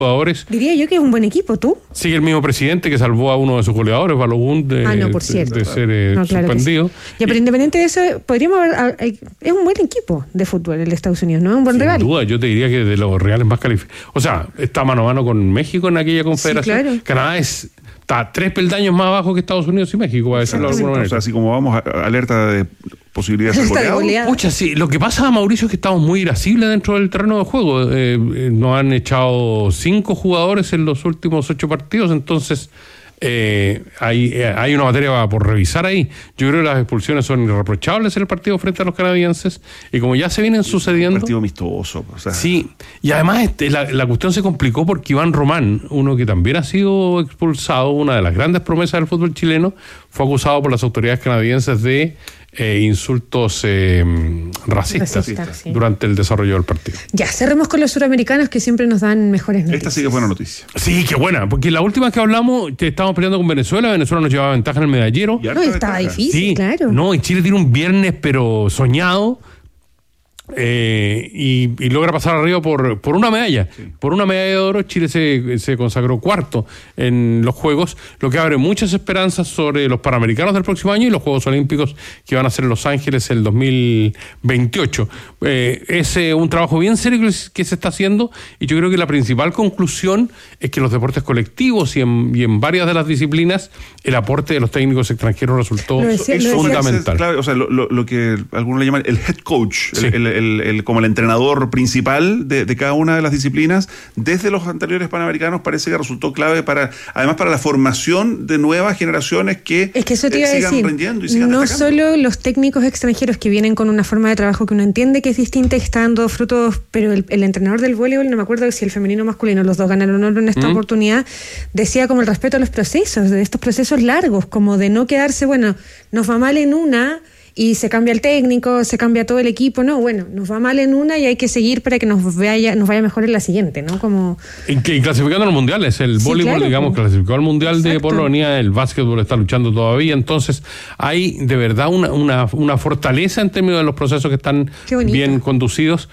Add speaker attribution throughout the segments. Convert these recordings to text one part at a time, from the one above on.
Speaker 1: jugadores.
Speaker 2: Diría yo que es un buen equipo, ¿tú?
Speaker 1: Sigue el mismo presidente que salvó a uno de sus goleadores, Balogun, de ser suspendido.
Speaker 2: Sí. Ya, pero independiente de eso, podríamos haber... Es un buen equipo de fútbol el de Estados Unidos, ¿no? Es un buen rival.
Speaker 1: Sin duda, yo te diría que de los reales más calificados. O sea, está mano a mano con México en aquella confederación. Sí, claro. Canadá está 3 peldaños más abajo que Estados Unidos y México, a decirlo de alguna manera.
Speaker 3: O sea, así como vamos, alerta de posibilidades de goleado.
Speaker 1: Pucha, sí. Lo que pasa, Mauricio, es que estamos muy irascibles dentro del terreno de juego. Nos han echado 5 jugadores en los últimos 8 partidos, entonces hay una materia por revisar ahí. Yo creo que las expulsiones son irreprochables en el partido frente a los canadienses, y como ya se vienen sucediendo...
Speaker 3: Un partido amistoso. O sea.
Speaker 1: Sí, y además la cuestión se complicó porque Iván Román, uno que también ha sido expulsado, una de las grandes promesas del fútbol chileno, fue acusado por las autoridades canadienses de insultos racistas durante el desarrollo del partido.
Speaker 2: Ya, cerremos con los suramericanos que siempre nos dan mejores noticias.
Speaker 3: Esta sí que es buena noticia.
Speaker 1: Sí, qué buena, porque la última vez que hablamos estábamos peleando con Venezuela nos llevaba ventaja en el medallero.
Speaker 2: No, estaba difícil, sí, claro.
Speaker 1: No, y Chile tiene un viernes pero soñado. Y logra pasar arriba por una medalla. Sí. Por una medalla de oro, Chile se consagró cuarto en los Juegos, lo que abre muchas esperanzas sobre los Panamericanos del próximo año y los Juegos Olímpicos que van a ser en Los Ángeles el 2028. Es un trabajo bien serio que se está haciendo, y yo creo que la principal conclusión es que los deportes colectivos y en varias de las disciplinas el aporte de los técnicos extranjeros resultó fundamental.
Speaker 3: Claro, o sea, lo que algunos le llaman el head coach, sí. Como el entrenador principal de cada una de las disciplinas, desde los anteriores Panamericanos parece que resultó clave además para la formación de nuevas generaciones que
Speaker 2: eso te iba
Speaker 3: sigan
Speaker 2: a decir,
Speaker 3: rindiendo y sigan
Speaker 2: no
Speaker 3: destacando.
Speaker 2: Solo los técnicos extranjeros que vienen con una forma de trabajo que uno entiende que es distinta y está dando frutos, pero el entrenador del voleibol, no me acuerdo si el femenino o masculino, los dos ganaron oro en esta oportunidad, decía como el respeto a los procesos, de estos procesos largos, como de no quedarse, bueno, nos va mal en una y se cambia el técnico, se cambia todo el equipo, no, bueno, nos va mal en una y hay que seguir para que nos vaya mejor en la siguiente, ¿no? Como...
Speaker 1: Y clasificando a los mundiales, el voleibol, claro, digamos, clasificó al mundial. Exacto. De Polonia, el básquetbol está luchando todavía, entonces hay de verdad una fortaleza en términos de los procesos que están bien conducidos,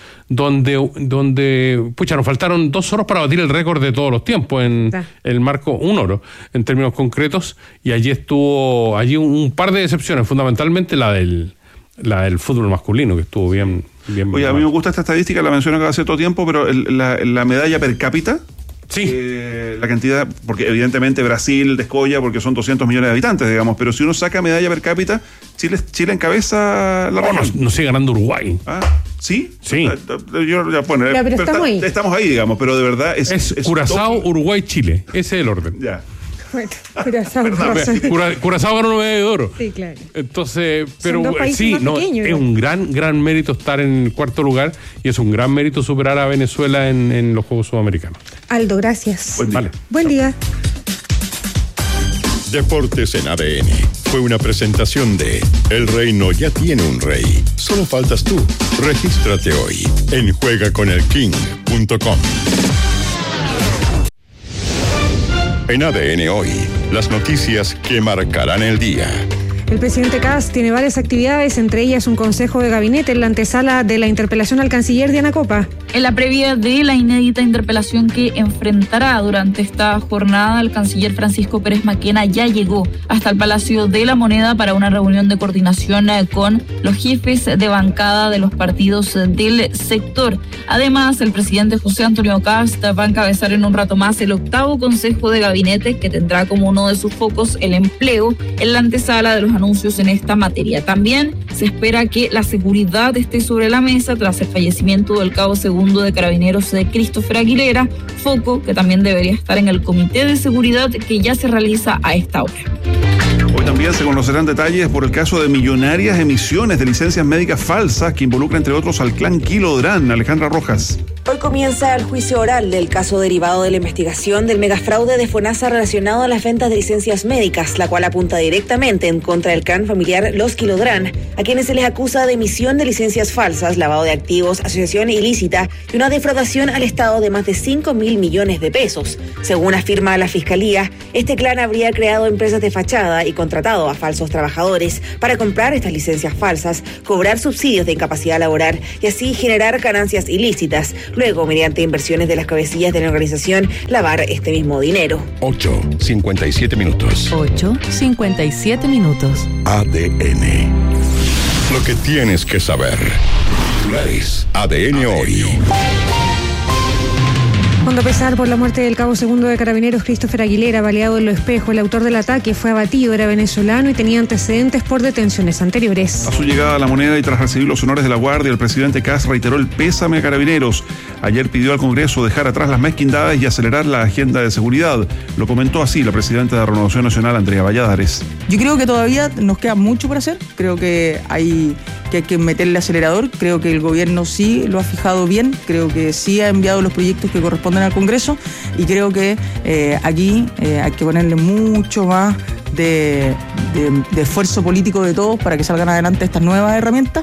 Speaker 1: donde nos faltaron 2 oros para batir el récord de todos los tiempos en el marco, 1 oro en términos concretos, y allí estuvo un par de excepciones, fundamentalmente la del fútbol masculino, que estuvo bien.
Speaker 3: Oye, a mí me gusta esta estadística, la menciono cada cierto tiempo, pero la medalla per cápita,
Speaker 1: sí.
Speaker 3: La cantidad, porque evidentemente Brasil descolla porque son 200 millones de habitantes, digamos, pero si uno saca medalla per cápita, Chile encabeza la región.
Speaker 1: No sigue ganando Uruguay.
Speaker 3: ¿Sí?
Speaker 1: Sí.
Speaker 3: Estamos ahí, digamos, pero de verdad es
Speaker 1: Curazao, Uruguay, Chile. Ese es el orden.
Speaker 3: Ya.
Speaker 2: Bueno,
Speaker 1: Curazao ganó 9 de oro.
Speaker 2: Sí, claro.
Speaker 1: Entonces, pero
Speaker 2: sí, pequeños,
Speaker 1: es un gran mérito estar en el 4º lugar, y es un gran mérito superar a Venezuela en los Juegos Sudamericanos.
Speaker 2: Aldo, gracias.
Speaker 1: Buen día.
Speaker 4: Deportes en ADN. Fue una presentación de El Reino ya tiene un rey. Solo faltas tú. Regístrate hoy en juegaconelking.com. En ADN Hoy, las noticias que marcarán el día.
Speaker 2: El presidente Kast tiene varias actividades, entre ellas un consejo de gabinete en la antesala de la interpelación al canciller Diana Copa.
Speaker 5: En la previa de la inédita interpelación que enfrentará durante esta jornada, el canciller Francisco Pérez Maquena ya llegó hasta el Palacio de la Moneda para una reunión de coordinación con los jefes de bancada de los partidos del sector. Además, el presidente José Antonio Kast va a encabezar en un rato más el 8º consejo de gabinete, que tendrá como uno de sus focos el empleo en la antesala de los anuncios en esta materia. También se espera que la seguridad esté sobre la mesa tras el fallecimiento del cabo segundo de Carabineros de Christopher Aguilera, foco que también debería estar en el comité de seguridad que ya se realiza a esta hora.
Speaker 3: Hoy también se conocerán detalles por el caso de millonarias emisiones de licencias médicas falsas que involucra entre otros al clan Kilodrán. Alejandra Rojas.
Speaker 6: Hoy comienza el juicio oral del caso derivado de la investigación del megafraude de FONASA relacionado a las ventas de licencias médicas, la cual apunta directamente en contra del clan familiar Los Kilodrán, a quienes se les acusa de emisión de licencias falsas, lavado de activos, asociación ilícita y una defraudación al Estado de más de 5.000 millones de pesos. Según afirma la Fiscalía, este clan habría creado empresas de fachada y contratado a falsos trabajadores para comprar estas licencias falsas, cobrar subsidios de incapacidad laboral y así generar ganancias ilícitas. luego, mediante inversiones de las cabecillas de la organización, lavar este mismo dinero.
Speaker 4: 8:57 minutos.
Speaker 7: 8:57 minutos.
Speaker 4: ADN. Lo que tienes que saber. ADN hoy.
Speaker 2: Hondo pesar por la muerte del cabo segundo de Carabineros Christopher Aguilera, baleado en Lo Espejo. El autor del ataque fue abatido, era venezolano y tenía antecedentes por detenciones anteriores.
Speaker 3: A su llegada a La Moneda y tras recibir los honores de la Guardia, el presidente Kast reiteró el pésame a Carabineros. Ayer pidió al Congreso dejar atrás las mezquindades y acelerar la agenda de seguridad. Lo comentó así la presidenta de Renovación Nacional, Andrea Valladares.
Speaker 8: Yo creo que todavía nos queda mucho por hacer. Creo que hay que meterle acelerador. Creo que el gobierno sí lo ha fijado bien. Creo que sí ha enviado los proyectos que corresponden al Congreso. Y creo que aquí hay que ponerle mucho más de esfuerzo político de todos para que salgan adelante estas nuevas herramientas.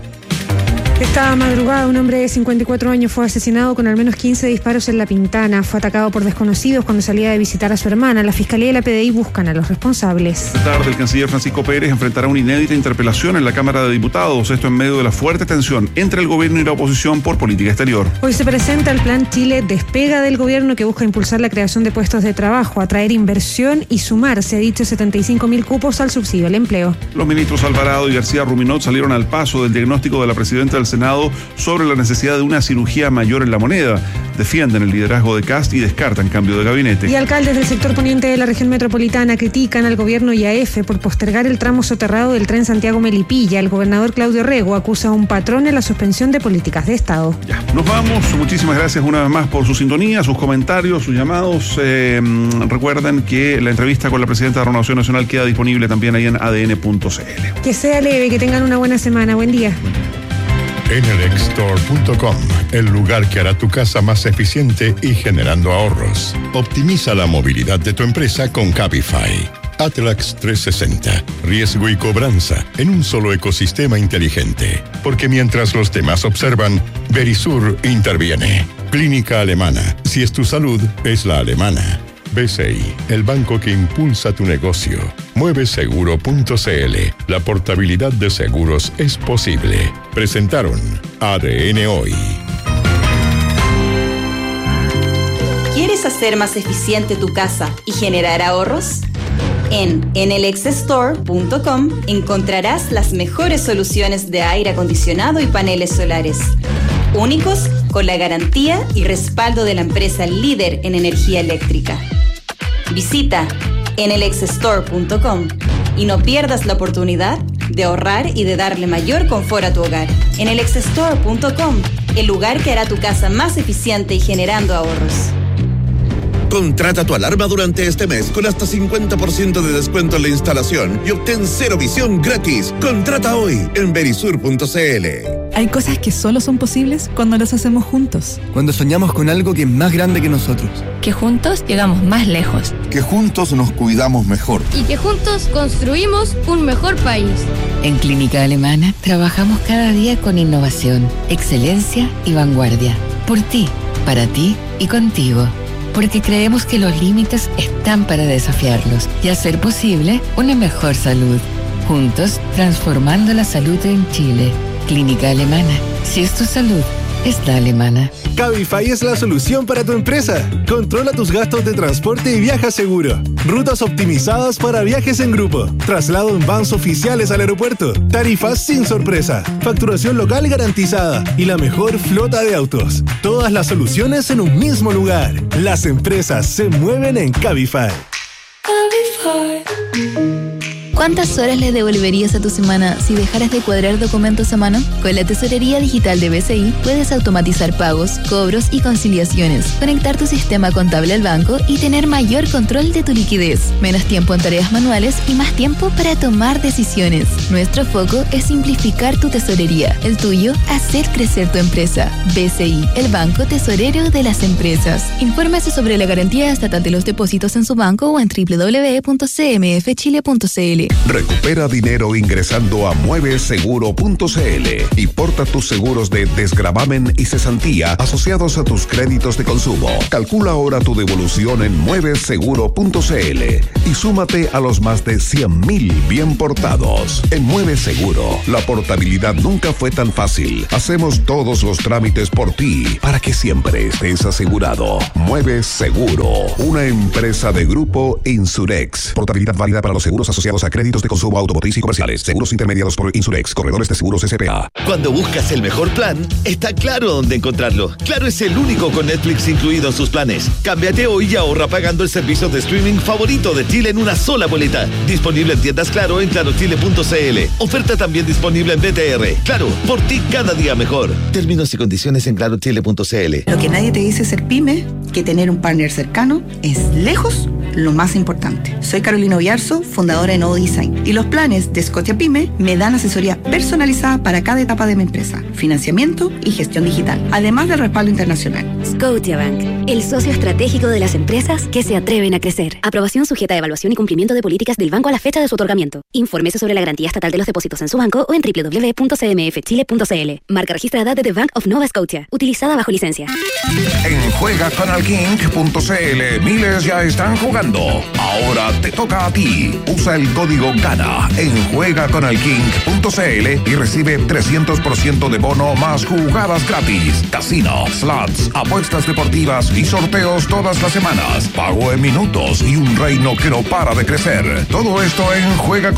Speaker 2: Esta madrugada, un hombre de 54 años fue asesinado con al menos 15 disparos en La Pintana. Fue atacado por desconocidos cuando salía de visitar a su hermana. La Fiscalía y la PDI buscan a los responsables.
Speaker 3: Esta tarde, el canciller Francisco Pérez enfrentará una inédita interpelación en la Cámara de Diputados. Esto en medio de la fuerte tensión entre el gobierno y la oposición por política exterior.
Speaker 2: Hoy se presenta el Plan Chile Despega del gobierno, que busca impulsar la creación de puestos de trabajo, atraer inversión y sumar, se ha dicho, 75.000 cupos al subsidio al empleo.
Speaker 3: Los ministros Alvarado y García Ruminot salieron al paso del diagnóstico de la presidenta del Senado sobre la necesidad de una cirugía mayor en La Moneda. Defienden el liderazgo de Kast y descartan cambio de gabinete.
Speaker 2: Y alcaldes del sector poniente de la región metropolitana critican al gobierno y a EFE por postergar el tramo soterrado del tren Santiago-Melipilla. El gobernador Claudio Rego acusa a un patrón en la suspensión de políticas de Estado.
Speaker 3: Ya, nos vamos. Muchísimas gracias una vez más por su sintonía, sus comentarios, sus llamados. Recuerden que la entrevista con la presidenta de Renovación Nacional queda disponible también ahí en adn.cl.
Speaker 2: Que sea leve, que tengan una buena semana. Buen día.
Speaker 4: Enelexstore.com, el lugar que hará tu casa más eficiente y generando ahorros. Optimiza la movilidad de tu empresa con Cabify. Atlax 360, riesgo y cobranza en un solo ecosistema inteligente. Porque mientras los demás observan, Verisur interviene. Clínica Alemana, si es tu salud, es la alemana. BCI, el banco que impulsa tu negocio. Mueveseguro.cl, la portabilidad de seguros es posible. Presentaron ADN Hoy.
Speaker 9: ¿Quieres hacer más eficiente tu casa y generar ahorros? En enelexstore.com encontrarás las mejores soluciones de aire acondicionado y paneles solares, únicos con la garantía y respaldo de la empresa líder en energía eléctrica. Visita enelexstore.com y no pierdas la oportunidad de ahorrar y de darle mayor confort a tu hogar. Enelexstore.com, el lugar que hará tu casa más eficiente y generando ahorros.
Speaker 10: Contrata tu alarma durante este mes con hasta 50% de descuento en la instalación y obtén cero visión gratis. Contrata hoy en verisur.cl.
Speaker 11: Hay cosas que solo son posibles cuando las hacemos juntos.
Speaker 12: Cuando soñamos con algo que es más grande que nosotros.
Speaker 13: Que juntos llegamos más lejos.
Speaker 14: Que juntos nos cuidamos mejor.
Speaker 15: Y que juntos construimos un mejor país.
Speaker 16: En Clínica Alemana trabajamos cada día con innovación, excelencia y vanguardia. Por ti, para ti y contigo. Porque creemos que los límites están para desafiarlos y hacer posible una mejor salud. Juntos, transformando la salud en Chile. Clínica Alemana. Si es tu salud, es la alemana.
Speaker 17: Cabify es la solución para tu empresa. Controla tus gastos de transporte y viaja seguro. Rutas optimizadas para viajes en grupo. Traslado en vans oficiales al aeropuerto. Tarifas sin sorpresa. Facturación local garantizada. Y la mejor flota de autos. Todas las soluciones en un mismo lugar. Las empresas se mueven en Cabify.
Speaker 18: Cabify. ¿Cuántas horas le devolverías a tu semana si dejaras de cuadrar documentos a mano? Con la tesorería digital de BCI puedes automatizar pagos, cobros y conciliaciones, conectar tu sistema contable al banco y tener mayor control de tu liquidez, menos tiempo en tareas manuales y más tiempo para tomar decisiones. Nuestro foco es simplificar tu tesorería, el tuyo, hacer crecer tu empresa. BCI, el banco tesorero de las empresas. Infórmese sobre la garantía estatal de los depósitos en su banco o en www.cmfchile.cl.
Speaker 19: Recupera dinero ingresando a mueveseguro.cl y porta tus seguros de desgravamen y cesantía asociados a tus créditos de consumo. Calcula ahora tu devolución en mueveseguro.cl y súmate a los más de 100,000 bien portados. En Mueve Seguro, la portabilidad nunca fue tan fácil. Hacemos todos los trámites por ti para que siempre estés asegurado. Mueve Seguro, una empresa de Grupo Insurex. Portabilidad válida para los seguros asociados a créditos de consumo automotriz y comerciales. Seguros intermediados por Insurex, corredores de seguros SPA.
Speaker 10: Cuando buscas el mejor plan, está claro dónde encontrarlo. Claro es el único con Netflix incluido en sus planes. Cámbiate hoy y ahorra pagando el servicio de streaming favorito de Chile en una sola boleta. Disponible en tiendas Claro en clarochile.cl. Oferta también disponible en BTR. Claro, por ti cada día mejor. Términos y condiciones en clarochile.cl.
Speaker 20: Lo que nadie te dice ser pyme, que tener un partner cercano es lejos lo más importante. Soy Carolina Oyarzo, fundadora de Novo Design, y los planes de Scotia Pyme me dan asesoría personalizada para cada etapa de mi empresa, financiamiento y gestión digital, además del respaldo internacional.
Speaker 21: Scotiabank, el socio estratégico de las empresas que se atreven a crecer. Aprobación sujeta a evaluación y cumplimiento de políticas del banco a la fecha de su otorgamiento. Infórmese sobre la garantía estatal de los depósitos en su banco o en www.cmfchile.cl. Marca registrada de The Bank of Nova Scotia, utilizada bajo licencia.
Speaker 19: En juegaconalking.cl miles ya están jugando. Ahora te toca a ti. Usa el código GANA en juegaconalking.cl y recibe 300% de bono más jugadas gratis, casino, slots, apuestas deportivas y sorteos todas las semanas. Pago en minutos y un reino que no para de crecer. Todo esto en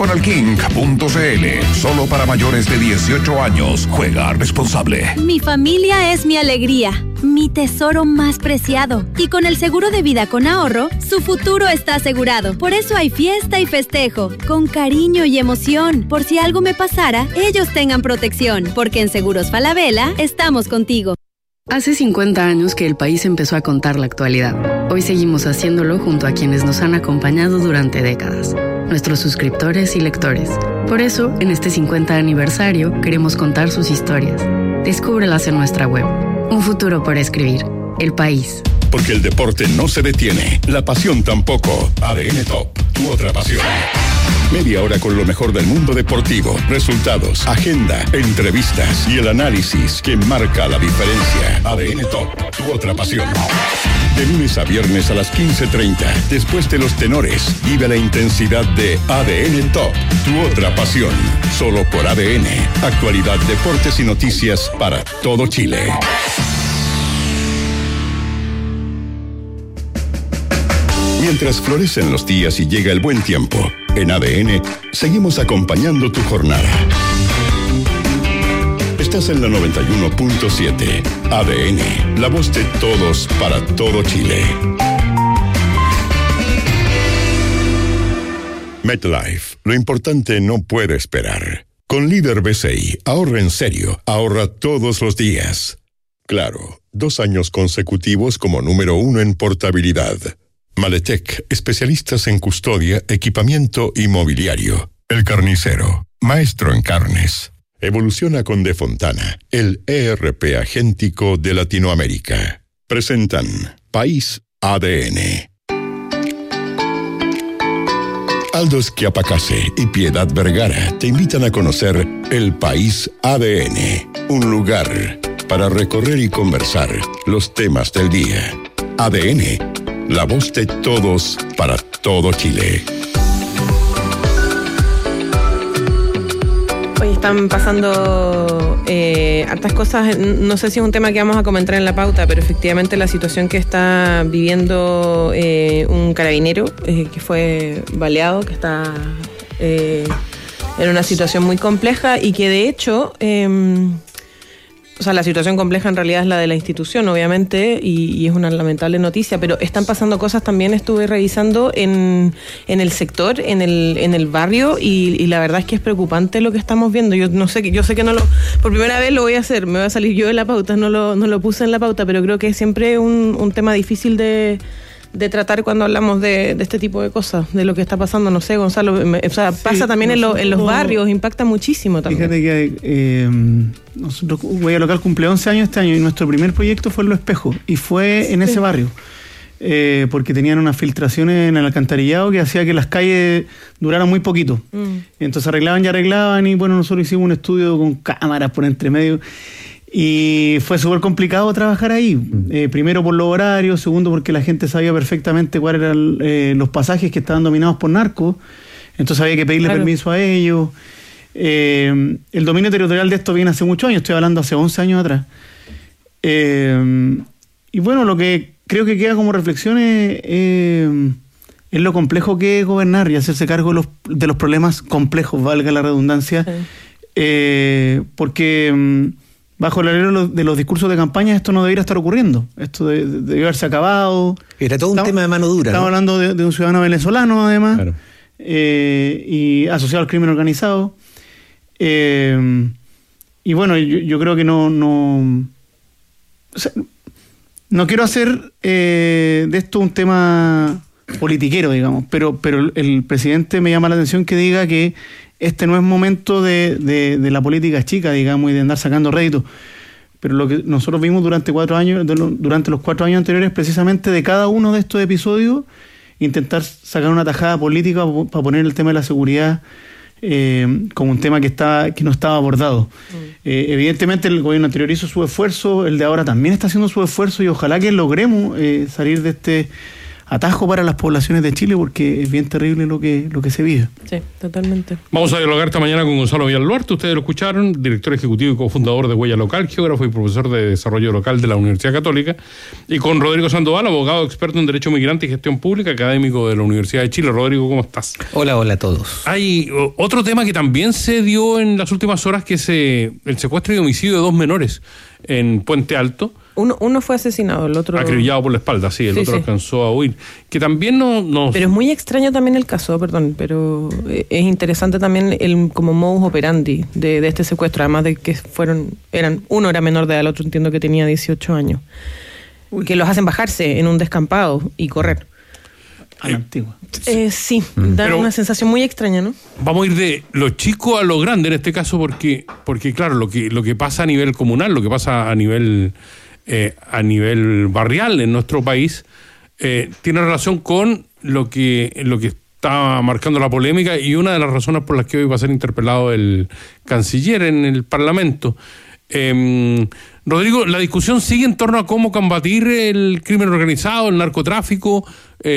Speaker 19: juegaconalking.cl. Solo para mayores de 18 años. Juega responsable.
Speaker 22: Mi familia es mi alegría, mi tesoro más preciado. Y con el seguro de vida con ahorro, su futuro está asegurado. Por eso hay fiesta y festejo, con cariño y emoción. Por si algo me pasara, ellos tengan protección. Porque en Seguros Falabella estamos contigo.
Speaker 23: Hace 50 años que el país empezó a contar la actualidad. Hoy seguimos haciéndolo junto a quienes nos han acompañado durante décadas, nuestros suscriptores y lectores. Por eso, en este 50 aniversario, queremos contar sus historias. Descúbrelas en nuestra web. Un futuro por escribir. El país.
Speaker 4: Porque el deporte no se detiene, la pasión tampoco. ADN Top, tu otra pasión. Media hora con lo mejor del mundo deportivo, resultados, agenda, entrevistas y el análisis que marca la diferencia. ADN Top, tu otra pasión. De lunes a viernes a las 15:30, después de los tenores, vive la intensidad de ADN Top, tu otra pasión. Solo por ADN, actualidad, deportes y noticias para todo Chile. Mientras florecen los días y llega el buen tiempo, en ADN seguimos acompañando tu jornada. Estás en la 91.7. ADN, la voz de todos para todo Chile. MetLife, lo importante no puede esperar. Con Líder BCI, ahorra en serio, ahorra todos los días. Claro, 2 años consecutivos como número 1 en portabilidad. Maletec, especialistas en custodia, equipamiento y mobiliario. El Carnicero, maestro en carnes. Evoluciona con De Fontana, el ERP agéntico de Latinoamérica. Presentan País ADN. Aldo Schiapacase y Piedad Vergara te invitan a conocer el País ADN, un lugar para recorrer y conversar los temas del día. ADN, la voz de todos para todo Chile.
Speaker 24: Hoy están pasando hartas cosas. No sé si es un tema que vamos a comentar en la pauta, pero efectivamente la situación que está viviendo un carabinero que fue baleado, que está en una situación muy compleja y que de hecho... O sea, la situación compleja en realidad es la de la institución, obviamente, y es una lamentable noticia, pero están pasando cosas también, estuve revisando en el sector, en el barrio, y la verdad es que es preocupante lo que estamos viendo. Yo sé que no lo, por primera vez lo voy a hacer, me va a salir yo de la pauta, no lo puse en la pauta, pero creo que es siempre un tema difícil de tratar cuando hablamos de este tipo de cosas, de lo que está pasando, no sé, Gonzalo, pasa también en los barrios, impacta muchísimo también.
Speaker 25: Fíjate que nosotros, Huella Local cumple 11 años este año y nuestro primer proyecto fue en Los Espejos y fue en ese barrio.
Speaker 1: porque tenían unas filtraciones en el alcantarillado que hacía que las calles duraran muy poquito. Entonces arreglaban y bueno, nosotros hicimos un estudio con cámaras por entre medio y fue súper complicado trabajar ahí. Primero por los horarios, segundo porque la gente sabía perfectamente cuáles eran los pasajes que estaban dominados por narcos, entonces había que pedirle permiso a ellos. El dominio territorial de esto viene hace muchos años, estoy hablando hace 11 años atrás. Y bueno, lo que creo que queda como reflexión es lo complejo que es gobernar y hacerse cargo de los problemas complejos, valga la redundancia, porque bajo el alero de los discursos de campaña esto no debería estar ocurriendo, esto debería haberse acabado.
Speaker 5: Era todo un tema de mano dura.
Speaker 1: Estamos hablando de un ciudadano venezolano además, claro. Y asociado al crimen organizado. Y bueno, yo creo que no quiero hacer de esto un tema politiquero, digamos, pero el presidente me llama la atención que diga que este no es momento de la política chica, digamos, y de andar sacando réditos. Pero lo que nosotros vimos durante los 4 años anteriores, precisamente de cada uno de estos episodios, intentar sacar una tajada política para poner el tema de la seguridad como un tema que no estaba abordado. Evidentemente el gobierno anterior hizo su esfuerzo, el de ahora también está haciendo su esfuerzo y ojalá que logremos salir de este atajo para las poblaciones de Chile, porque es bien terrible lo que se vive.
Speaker 24: Sí, totalmente.
Speaker 6: Vamos a dialogar esta mañana con Gonzalo Villalduarte, ustedes lo escucharon, director ejecutivo y cofundador de Huella Local, geógrafo y profesor de desarrollo local de la Universidad Católica, y con Rodrigo Sandoval, abogado experto en Derecho Migrante y Gestión Pública, académico de la Universidad de Chile. Rodrigo, ¿cómo estás?
Speaker 5: Hola a todos.
Speaker 6: Hay otro tema que también se dio en las últimas horas, que es el secuestro y homicidio de 2 menores en Puente Alto.
Speaker 24: Uno fue asesinado, el otro...
Speaker 6: Acribillado por la espalda, sí, el otro alcanzó a huir. Que también no... Pero
Speaker 24: es muy extraño también el caso, pero es interesante también el como modus operandi de este secuestro, además de que uno era menor de edad, el otro entiendo que tenía 18 años. Que los hacen bajarse en un descampado y correr.
Speaker 1: A la antigua.
Speaker 24: Sí, da una sensación muy extraña, ¿no?
Speaker 6: Vamos a ir de lo chico a lo grande en este caso, porque claro, lo que pasa a nivel comunal, lo que pasa a nivel barrial en nuestro país, tiene relación con lo que está marcando la polémica y una de las razones por las que hoy va a ser interpelado el canciller en el Parlamento. Rodrigo, la discusión sigue en torno a cómo combatir el crimen organizado, el narcotráfico,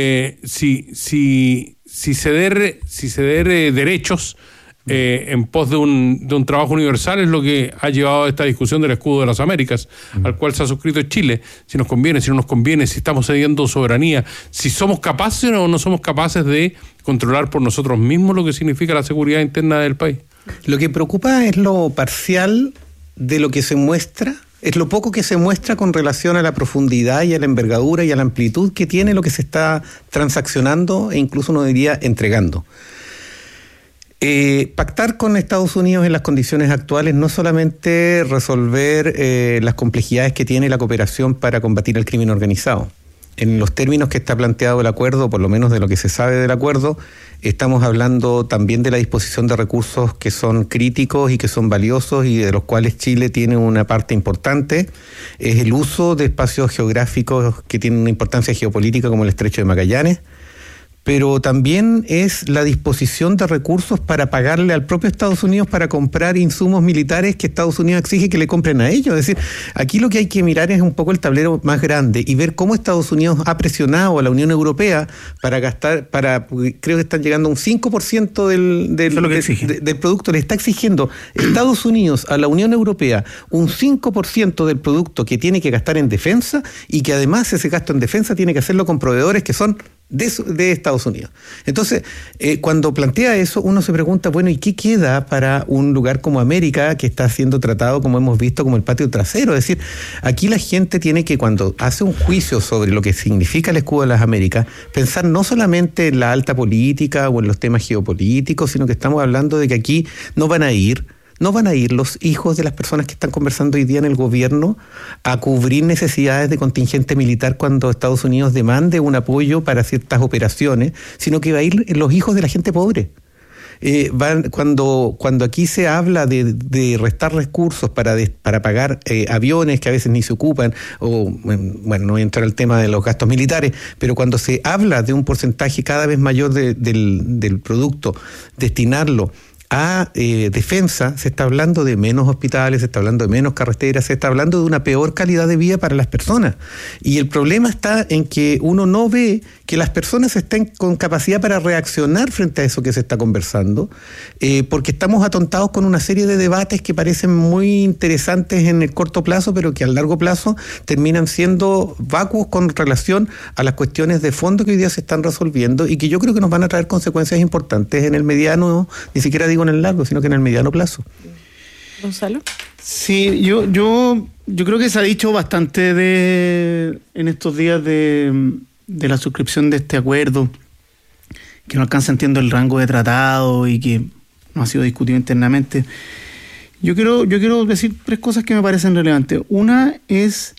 Speaker 6: si ceder derechos en pos de un trabajo universal es lo que ha llevado a esta discusión del escudo de las Américas, al cual se ha suscrito Chile. Si nos conviene, si no nos conviene, si estamos cediendo soberanía, si somos capaces o no somos capaces de controlar por nosotros mismos lo que significa la seguridad interna del país.
Speaker 5: Lo que preocupa es lo parcial de lo que se muestra, es lo poco que se muestra con relación a la profundidad y a la envergadura y a la amplitud que tiene lo que se está transaccionando e incluso uno diría entregando. Pactar con Estados Unidos en las condiciones actuales no solamente resolver las complejidades que tiene la cooperación para combatir el crimen organizado. En los términos que está planteado el acuerdo, por lo menos de lo que se sabe del acuerdo, estamos hablando también de la disposición de recursos que son críticos y que son valiosos y de los cuales Chile tiene una parte importante. Es el uso de espacios geográficos que tienen una importancia geopolítica como el Estrecho de Magallanes, pero también es la disposición de recursos para pagarle al propio Estados Unidos para comprar insumos militares que Estados Unidos exige que le compren a ellos. Es decir, aquí lo que hay que mirar es un poco el tablero más grande y ver cómo Estados Unidos ha presionado a la Unión Europea para gastar, creo que están llegando a un 5% del producto, le está exigiendo Estados Unidos a la Unión Europea un 5% del producto que tiene que gastar en defensa y que además ese gasto en defensa tiene que hacerlo con proveedores que son de Estados Unidos. Entonces, cuando plantea eso, uno se pregunta, bueno, ¿y qué queda para un lugar como América que está siendo tratado, como hemos visto, como el patio trasero? Es decir, aquí la gente tiene que, cuando hace un juicio sobre lo que significa el escudo de las Américas, pensar no solamente en la alta política o en los temas geopolíticos, sino que estamos hablando de que aquí no van a ir los hijos de las personas que están conversando hoy día en el gobierno a cubrir necesidades de contingente militar cuando Estados Unidos demande un apoyo para ciertas operaciones, sino que va a ir los hijos de la gente pobre. cuando aquí se habla de restar recursos para pagar aviones que a veces ni se ocupan, o bueno, no voy a entrar al tema de los gastos militares, pero cuando se habla de un porcentaje cada vez mayor del producto, destinarlo a defensa, se está hablando de menos hospitales, se está hablando de menos carreteras, se está hablando de una peor calidad de vida para las personas. Y el problema está en que uno no ve que las personas estén con capacidad para reaccionar frente a eso que se está conversando, porque estamos atontados con una serie de debates que parecen muy interesantes en el corto plazo, pero que a largo plazo terminan siendo vacuos con relación a las cuestiones de fondo que hoy día se están resolviendo y que yo creo que nos van a traer consecuencias importantes en el mediano, ni siquiera digo en el largo, sino que en el mediano plazo.
Speaker 24: Gonzalo.
Speaker 1: Sí, yo creo que se ha dicho bastante en estos días de la suscripción de este acuerdo, que no alcanza, entiendo, el rango de tratado y que no ha sido discutido internamente. Yo quiero decir 3 cosas que me parecen relevantes. Una es,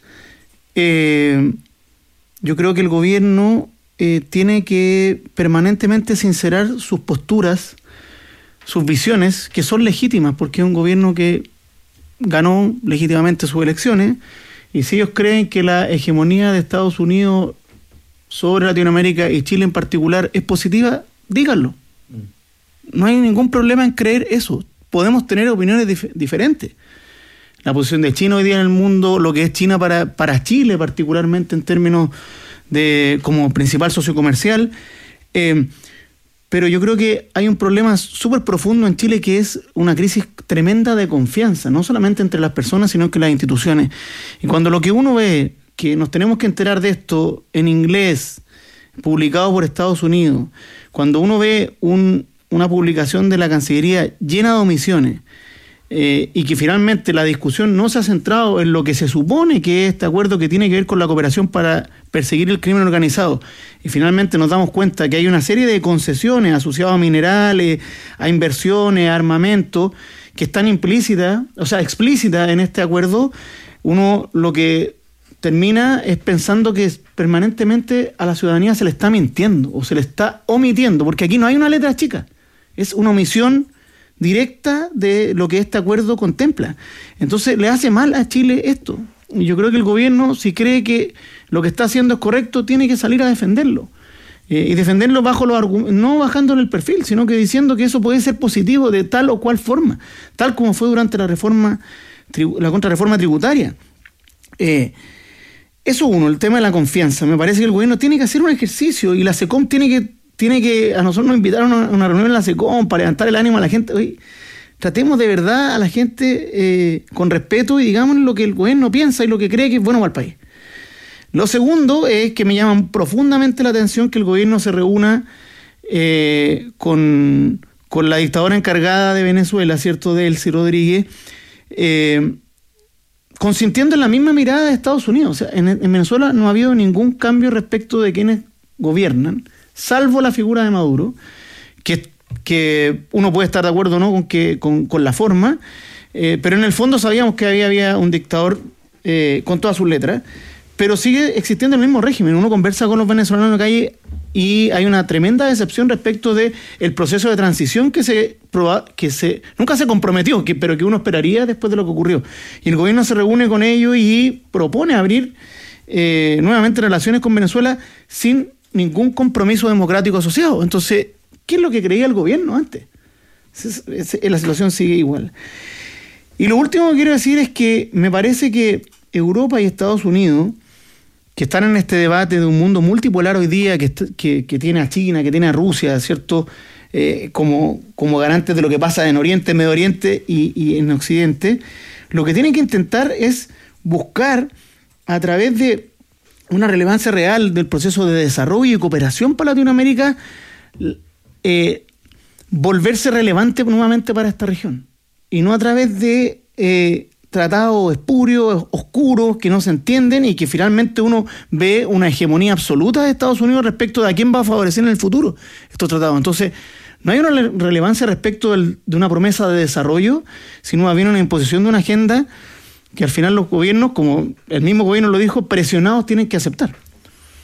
Speaker 1: yo creo que el gobierno tiene que permanentemente sincerar sus posturas, sus visiones, que son legítimas, porque es un gobierno que ganó legítimamente sus elecciones, y si ellos creen que la hegemonía de Estados Unidos sobre Latinoamérica y Chile en particular es positiva, díganlo. No hay ningún problema en creer eso. Podemos tener opiniones diferentes. La posición de China hoy día en el mundo, lo que es China para Chile, particularmente en términos de como principal socio comercial, pero yo creo que hay un problema súper profundo en Chile, que es una crisis tremenda de confianza, no solamente entre las personas, sino que las instituciones. Y cuando lo que uno ve, que nos tenemos que enterar de esto en inglés, publicado por Estados Unidos, cuando uno ve una publicación de la Cancillería llena de omisiones, y que finalmente la discusión no se ha centrado en lo que se supone que es este acuerdo que tiene que ver con la cooperación para perseguir el crimen organizado, y finalmente nos damos cuenta que hay una serie de concesiones asociadas a minerales, a inversiones, a armamento, que están explícitas en este acuerdo, uno lo que termina es pensando que permanentemente a la ciudadanía se le está mintiendo o se le está omitiendo, porque aquí no hay una letra chica, es una omisión directa de lo que este acuerdo contempla. Entonces le hace mal a Chile esto. Y yo creo que el gobierno, si cree que lo que está haciendo es correcto, tiene que salir a defenderlo. Y defenderlo bajo los argumentos, no bajando en el perfil, sino que diciendo que eso puede ser positivo de tal o cual forma, tal como fue durante la contrarreforma tributaria. Eso uno, el tema de la confianza. Me parece que el gobierno tiene que hacer un ejercicio, y la SECOM tiene que a nosotros nos invitaron a una reunión en la SECOM para levantar el ánimo a la gente. Oye, tratemos de verdad a la gente con respeto y digamos lo que el gobierno piensa y lo que cree que es bueno para el país. Lo segundo es que me llama profundamente la atención que el gobierno se reúna con la dictadora encargada de Venezuela, ¿cierto?, Delcy Rodríguez, consintiendo en la misma mirada de Estados Unidos. O sea, en Venezuela no ha habido ningún cambio respecto de quienes gobiernan, salvo la figura de Maduro, que uno puede estar de acuerdo o no con la forma, pero en el fondo sabíamos que había un dictador con todas sus letras, pero sigue existiendo el mismo régimen. Uno conversa con los venezolanos en la calle y hay una tremenda decepción respecto de el proceso de transición que nunca se comprometió, pero que uno esperaría después de lo que ocurrió. Y el gobierno se reúne con ellos y propone abrir nuevamente relaciones con Venezuela sin ningún compromiso democrático asociado. Entonces, ¿qué es lo que creía el gobierno antes? La situación sigue igual. Y lo último que quiero decir es que me parece que Europa y Estados Unidos, que están en este debate de un mundo multipolar hoy día, que tiene a China, que tiene a Rusia, ¿cierto?, como garantes de lo que pasa en Oriente, Medio Oriente y en Occidente, lo que tienen que intentar es buscar, a través de una relevancia real del proceso de desarrollo y cooperación para Latinoamérica, volverse relevante nuevamente para esta región. Y no a través de tratados espurios, oscuros, que no se entienden y que finalmente uno ve una hegemonía absoluta de Estados Unidos respecto de a quién va a favorecer en el futuro estos tratados. Entonces, no hay una relevancia respecto de una promesa de desarrollo, sino más bien una imposición de una agenda que al final los gobiernos, como el mismo gobierno lo dijo, presionados tienen que aceptar.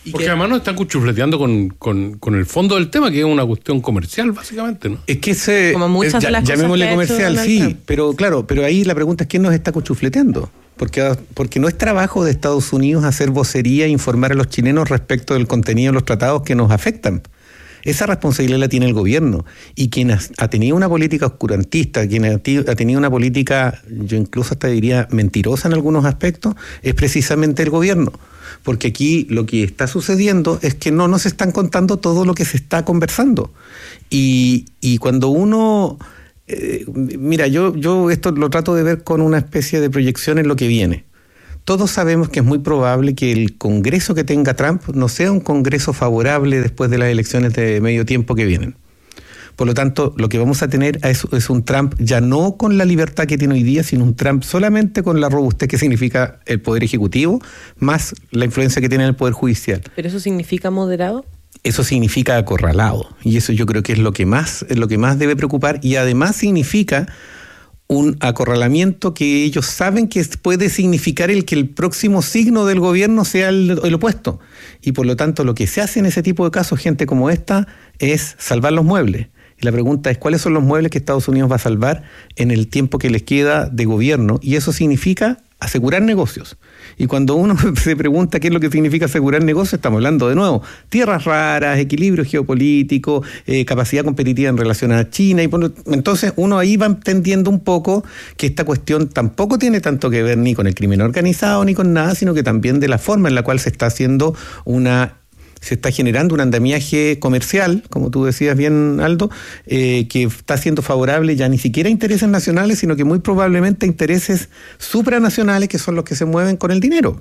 Speaker 6: Porque además nos están cuchufleteando con el fondo del tema, que es una cuestión comercial, básicamente, ¿no?
Speaker 5: Es que
Speaker 24: como muchas de las cosas
Speaker 5: llamémosle
Speaker 24: que ha
Speaker 5: comercial,
Speaker 24: hecho
Speaker 5: sí,
Speaker 24: Trump.
Speaker 5: pero ahí la pregunta es ¿quién nos está cuchufleteando? Porque no es trabajo de Estados Unidos hacer vocería e informar a los chilenos respecto del contenido de los tratados que nos afectan. Esa responsabilidad la tiene el gobierno. Y quien ha tenido una política oscurantista, quien ha tenido una política, yo incluso hasta diría mentirosa en algunos aspectos, es precisamente el gobierno. Porque aquí lo que está sucediendo es que no nos están contando todo lo que se está conversando. Y cuando uno... mira, yo esto lo trato de ver con una especie de proyección en lo que viene. Todos sabemos que es muy probable que el Congreso que tenga Trump no sea un Congreso favorable después de las elecciones de medio tiempo que vienen. Por lo tanto, lo que vamos a tener es un Trump ya no con la libertad que tiene hoy día, sino un Trump solamente con la robustez que significa el Poder Ejecutivo, más la influencia que tiene el Poder Judicial.
Speaker 24: ¿Pero eso significa moderado?
Speaker 5: Eso significa acorralado, y eso yo creo que es lo que más debe preocupar, y además significa un acorralamiento que ellos saben que puede significar que el próximo signo del gobierno sea el opuesto. Y por lo tanto, lo que se hace en ese tipo de casos, gente como esta, es salvar los muebles. Y la pregunta es, ¿cuáles son los muebles que Estados Unidos va a salvar en el tiempo que les queda de gobierno? Y eso significa asegurar negocios. Y cuando uno se pregunta qué es lo que significa asegurar negocios, estamos hablando de nuevo, tierras raras, equilibrio geopolítico, capacidad competitiva en relación a China. Entonces uno ahí va entendiendo un poco que esta cuestión tampoco tiene tanto que ver ni con el crimen organizado ni con nada, sino que también de la forma en la cual se está generando un andamiaje comercial, como tú decías bien, Aldo, que está siendo favorable ya ni siquiera a intereses nacionales, sino que muy probablemente a intereses supranacionales, que son los que se mueven con el dinero.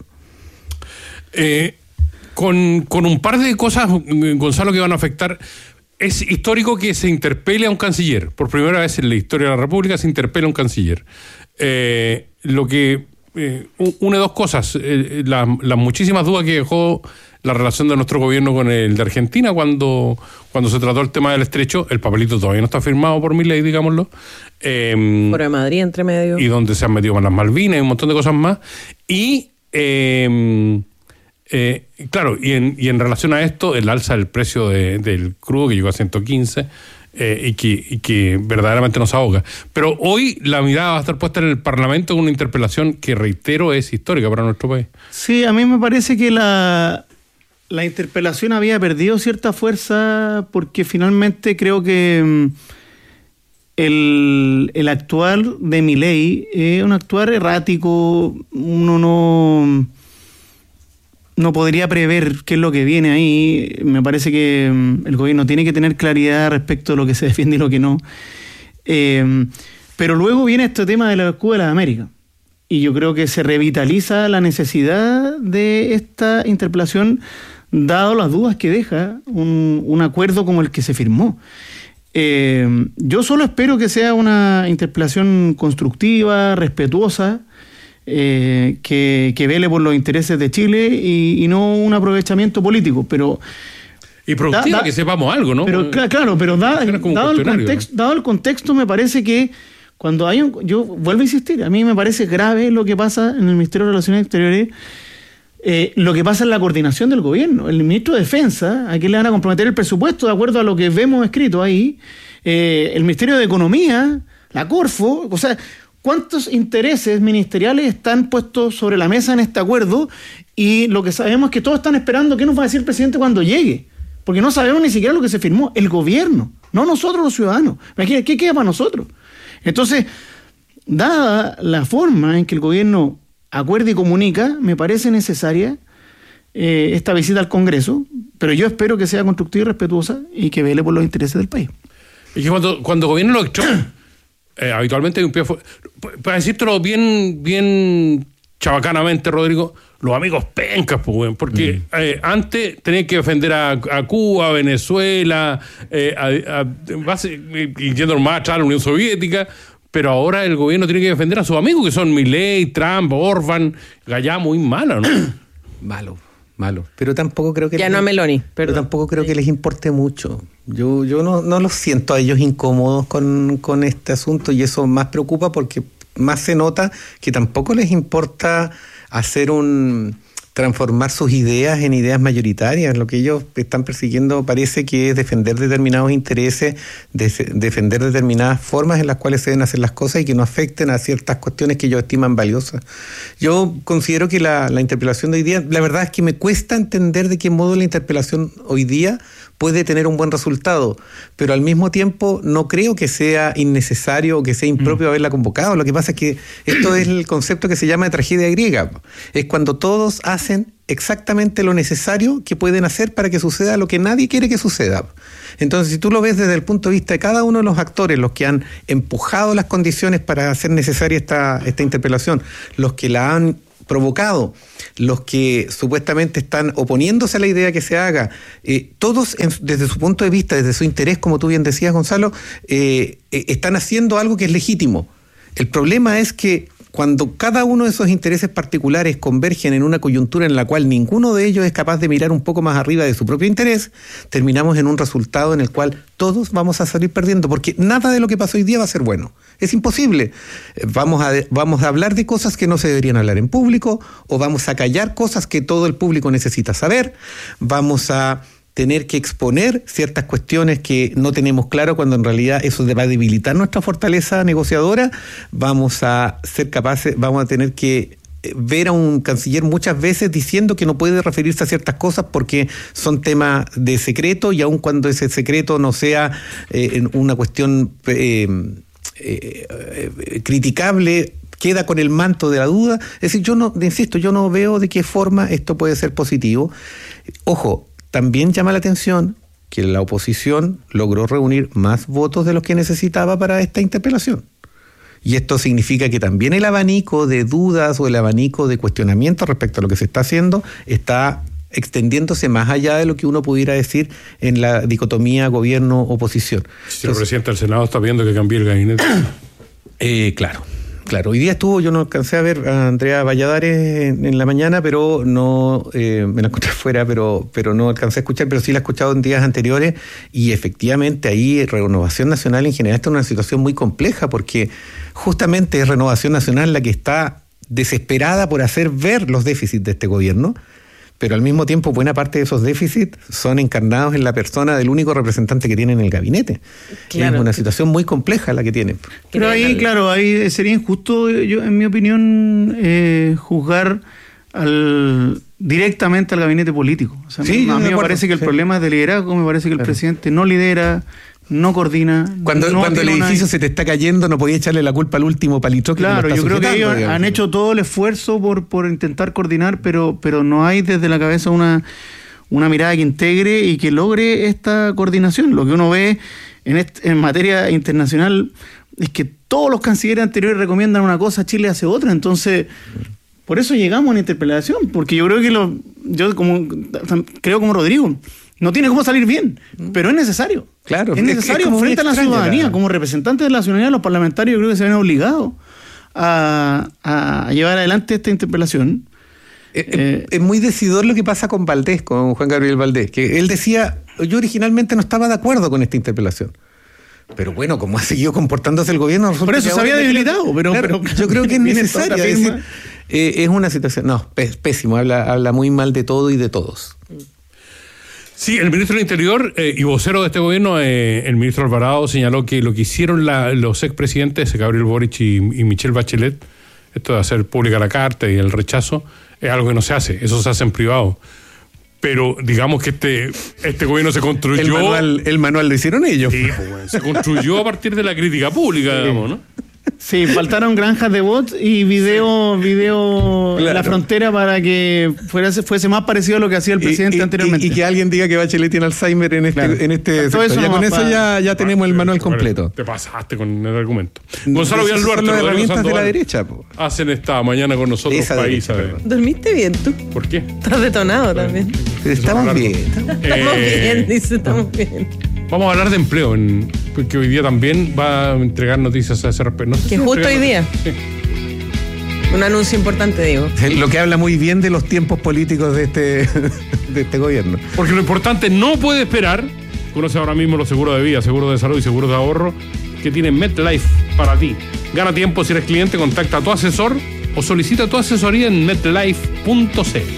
Speaker 6: Con un par de cosas, Gonzalo, que van a afectar. Es histórico que se interpele a un canciller. Por primera vez en la historia de la República se interpela a un canciller. Lo que une dos cosas. Las muchísimas dudas que dejó la relación de nuestro gobierno con el de Argentina cuando se trató el tema del estrecho. El papelito todavía no está firmado por Milei, digámoslo.
Speaker 24: Por de Madrid, entre medio.
Speaker 6: Y donde se han metido con las Malvinas y un montón de cosas más. Y claro, y en relación a esto, el alza del precio del crudo, que llegó a 115, y que verdaderamente nos ahoga. Pero hoy la mirada va a estar puesta en el Parlamento con una interpelación que, reitero, es histórica para nuestro país.
Speaker 1: Sí, a mí me parece que la interpelación había perdido cierta fuerza, porque finalmente creo que el actuar de Milei es un actuar errático. Uno no podría prever qué es lo que viene ahí. Me parece que el gobierno tiene que tener claridad respecto a lo que se defiende y lo que no. Pero luego viene este tema del escudo de las Américas. Y yo creo que se revitaliza la necesidad de esta interpelación, dado las dudas que deja un acuerdo como el que se firmó. Yo solo espero que sea una interpelación constructiva, respetuosa, que vele por los intereses de Chile y no un aprovechamiento político, pero
Speaker 6: y productiva, que sepamos algo, ¿no?
Speaker 1: Pero claro, pero dado el contexto, me parece que cuando hay yo vuelvo a insistir, a mí me parece grave lo que pasa en el Ministerio de Relaciones Exteriores, lo que pasa en la coordinación del gobierno. El ministro de Defensa, ¿a quién le van a comprometer el presupuesto de acuerdo a lo que vemos escrito ahí? El Ministerio de Economía, la Corfo, o sea, ¿cuántos intereses ministeriales están puestos sobre la mesa en este acuerdo? Y lo que sabemos es que todos están esperando qué nos va a decir el presidente cuando llegue, porque no sabemos ni siquiera lo que se firmó, el gobierno, no nosotros los ciudadanos. Imagínate, ¿qué queda para nosotros? Entonces, dada la forma en que el gobierno acuerda y comunica, me parece necesaria esta visita al Congreso, pero yo espero que sea constructiva y respetuosa y que vele por los intereses del país.
Speaker 6: Y que cuando gobierno lo echó, habitualmente hay un pie para decírtelo bien chabacanamente, Rodrigo, los amigos pencas, pues, porque antes tenían que defender a Cuba, a Venezuela, y yendo más atrás a la Unión Soviética, pero ahora el gobierno tiene que defender a sus amigos, que son Milei, Trump, Orban, Gallá, muy malo, ¿no?
Speaker 5: Malo. Pero tampoco creo que...
Speaker 24: Ya no a Meloni.
Speaker 5: Pero tampoco creo que les importe mucho. Yo no los siento a ellos incómodos con este asunto, y eso más preocupa porque más se nota que tampoco les importa hacer un transformar sus ideas en ideas mayoritarias. Lo que ellos están persiguiendo parece que es defender determinados intereses, defender determinadas formas en las cuales se deben hacer las cosas y que no afecten a ciertas cuestiones que ellos estiman valiosas. Yo considero que la interpelación de hoy día, la verdad es que me cuesta entender de qué modo la interpelación hoy día puede tener un buen resultado, pero al mismo tiempo no creo que sea innecesario o que sea impropio haberla convocado. Lo que pasa es que esto es el concepto que se llama de tragedia griega. Es cuando todos hacen exactamente lo necesario que pueden hacer para que suceda lo que nadie quiere que suceda. Entonces, si tú lo ves desde el punto de vista de cada uno de los actores, los que han empujado las condiciones para hacer necesaria esta interpelación, los que la han provocado, los que supuestamente están oponiéndose a la idea que se haga, todos desde su punto de vista, desde su interés, como tú bien decías, Gonzalo, están haciendo algo que es legítimo. El problema es que cuando cada uno de esos intereses particulares convergen en una coyuntura en la cual ninguno de ellos es capaz de mirar un poco más arriba de su propio interés, terminamos en un resultado en el cual todos vamos a salir perdiendo, porque nada de lo que pasó hoy día va a ser bueno. Es imposible. Vamos a hablar de cosas que no se deberían hablar en público, o vamos a callar cosas que todo el público necesita saber, vamos a tener que exponer ciertas cuestiones que no tenemos claro, cuando en realidad eso va a debilitar nuestra fortaleza negociadora. Vamos a ser capaces, vamos a tener que ver a un canciller muchas veces diciendo que no puede referirse a ciertas cosas porque son temas de secreto, y aun cuando ese secreto no sea una cuestión criticable, queda con el manto de la duda. Es decir, yo no veo de qué forma esto puede ser positivo. Ojo, también llama la atención que la oposición logró reunir más votos de los que necesitaba para esta interpelación. Y esto significa que también el abanico de dudas o el abanico de cuestionamientos respecto a lo que se está haciendo está extendiéndose más allá de lo que uno pudiera decir en la dicotomía gobierno-oposición.
Speaker 6: Si el presidente del Senado está viendo que cambie el gabinete.
Speaker 5: Claro, hoy día yo no alcancé a ver a Andrea Valladares en la mañana, pero no, me la encontré afuera, pero no alcancé a escuchar, pero sí la he escuchado en días anteriores, y efectivamente ahí Renovación Nacional en general está en una situación muy compleja, porque justamente es Renovación Nacional la que está desesperada por hacer ver los déficits de este gobierno, pero al mismo tiempo buena parte de esos déficits son encarnados en la persona del único representante que tiene en el gabinete. Claro. Es una situación muy compleja la que tienen.
Speaker 1: Pero ahí, claro, ahí sería injusto, en mi opinión, juzgar directamente al gabinete político. O sea, a mí me parece que el problema es de liderazgo, me parece que el presidente no lidera, no coordina.
Speaker 5: Cuando el edificio se te está cayendo, no podías echarle la culpa al último palitro que
Speaker 1: claro,
Speaker 5: lo está
Speaker 1: yo creo que ellos
Speaker 5: digamos.
Speaker 1: Han hecho todo el esfuerzo por intentar coordinar, pero no hay desde la cabeza una mirada que integre y que logre esta coordinación. Lo que uno ve en materia internacional es que todos los cancilleres anteriores recomiendan una cosa, Chile hace otra. Entonces, por eso llegamos a una interpelación, porque yo creo que creo como Rodrigo, no tiene cómo salir bien, pero es necesario.
Speaker 5: Claro,
Speaker 1: es necesario frente a la ciudadanía. Como representantes de la ciudadanía, los parlamentarios, yo creo que se ven obligados a llevar adelante esta interpelación.
Speaker 5: Es muy decidor lo que pasa con Valdés, con Juan Gabriel Valdés, que él decía, yo originalmente no estaba de acuerdo con esta interpelación. Pero bueno, como ha seguido comportándose el gobierno...
Speaker 1: Por eso se había debilitado, pero
Speaker 5: yo creo que es necesario. Es decir, es una situación... No, pésimo, habla muy mal de todo y de todos.
Speaker 6: Sí, el ministro del Interior y vocero de este gobierno, el ministro Alvarado, señaló que lo que hicieron los expresidentes, Gabriel Boric y Michelle Bachelet, esto de hacer pública la carta y el rechazo, es algo que no se hace, eso se hace en privado. Pero digamos que este gobierno se construyó...
Speaker 5: El manual lo hicieron ellos.
Speaker 6: Sí, pues, se construyó a partir de la crítica pública, digamos, ¿no?
Speaker 1: Sí, faltaron granjas de bots y video claro, en la frontera para que fuese más parecido a lo que hacía el presidente anteriormente.
Speaker 5: Y que alguien diga que Bachelet tiene Alzheimer en este
Speaker 1: sector.
Speaker 5: Ya con eso ya tenemos el manual completo.
Speaker 6: Te pasaste con el argumento. Gonzalo Villalduarte,
Speaker 5: las herramientas de la derecha.
Speaker 6: Hacen esta mañana con nosotros país.
Speaker 24: ¿Dormiste bien tú?
Speaker 6: ¿Por qué?
Speaker 24: Estás detonado también.
Speaker 5: Estamos bien.
Speaker 24: Estamos bien, dice, estamos bien.
Speaker 6: Vamos a hablar de empleo, porque hoy día también va a entregar noticias a ese respecto. No sé
Speaker 24: que justo hoy día. Sí. Un anuncio importante, digo.
Speaker 5: Lo que habla muy bien de los tiempos políticos de este gobierno.
Speaker 6: Porque lo importante no puede esperar. Conoce ahora mismo los seguros de vida, seguros de salud y seguros de ahorro que tiene MetLife para ti. Gana tiempo si eres cliente, contacta a tu asesor o solicita tu asesoría en metlife.cl.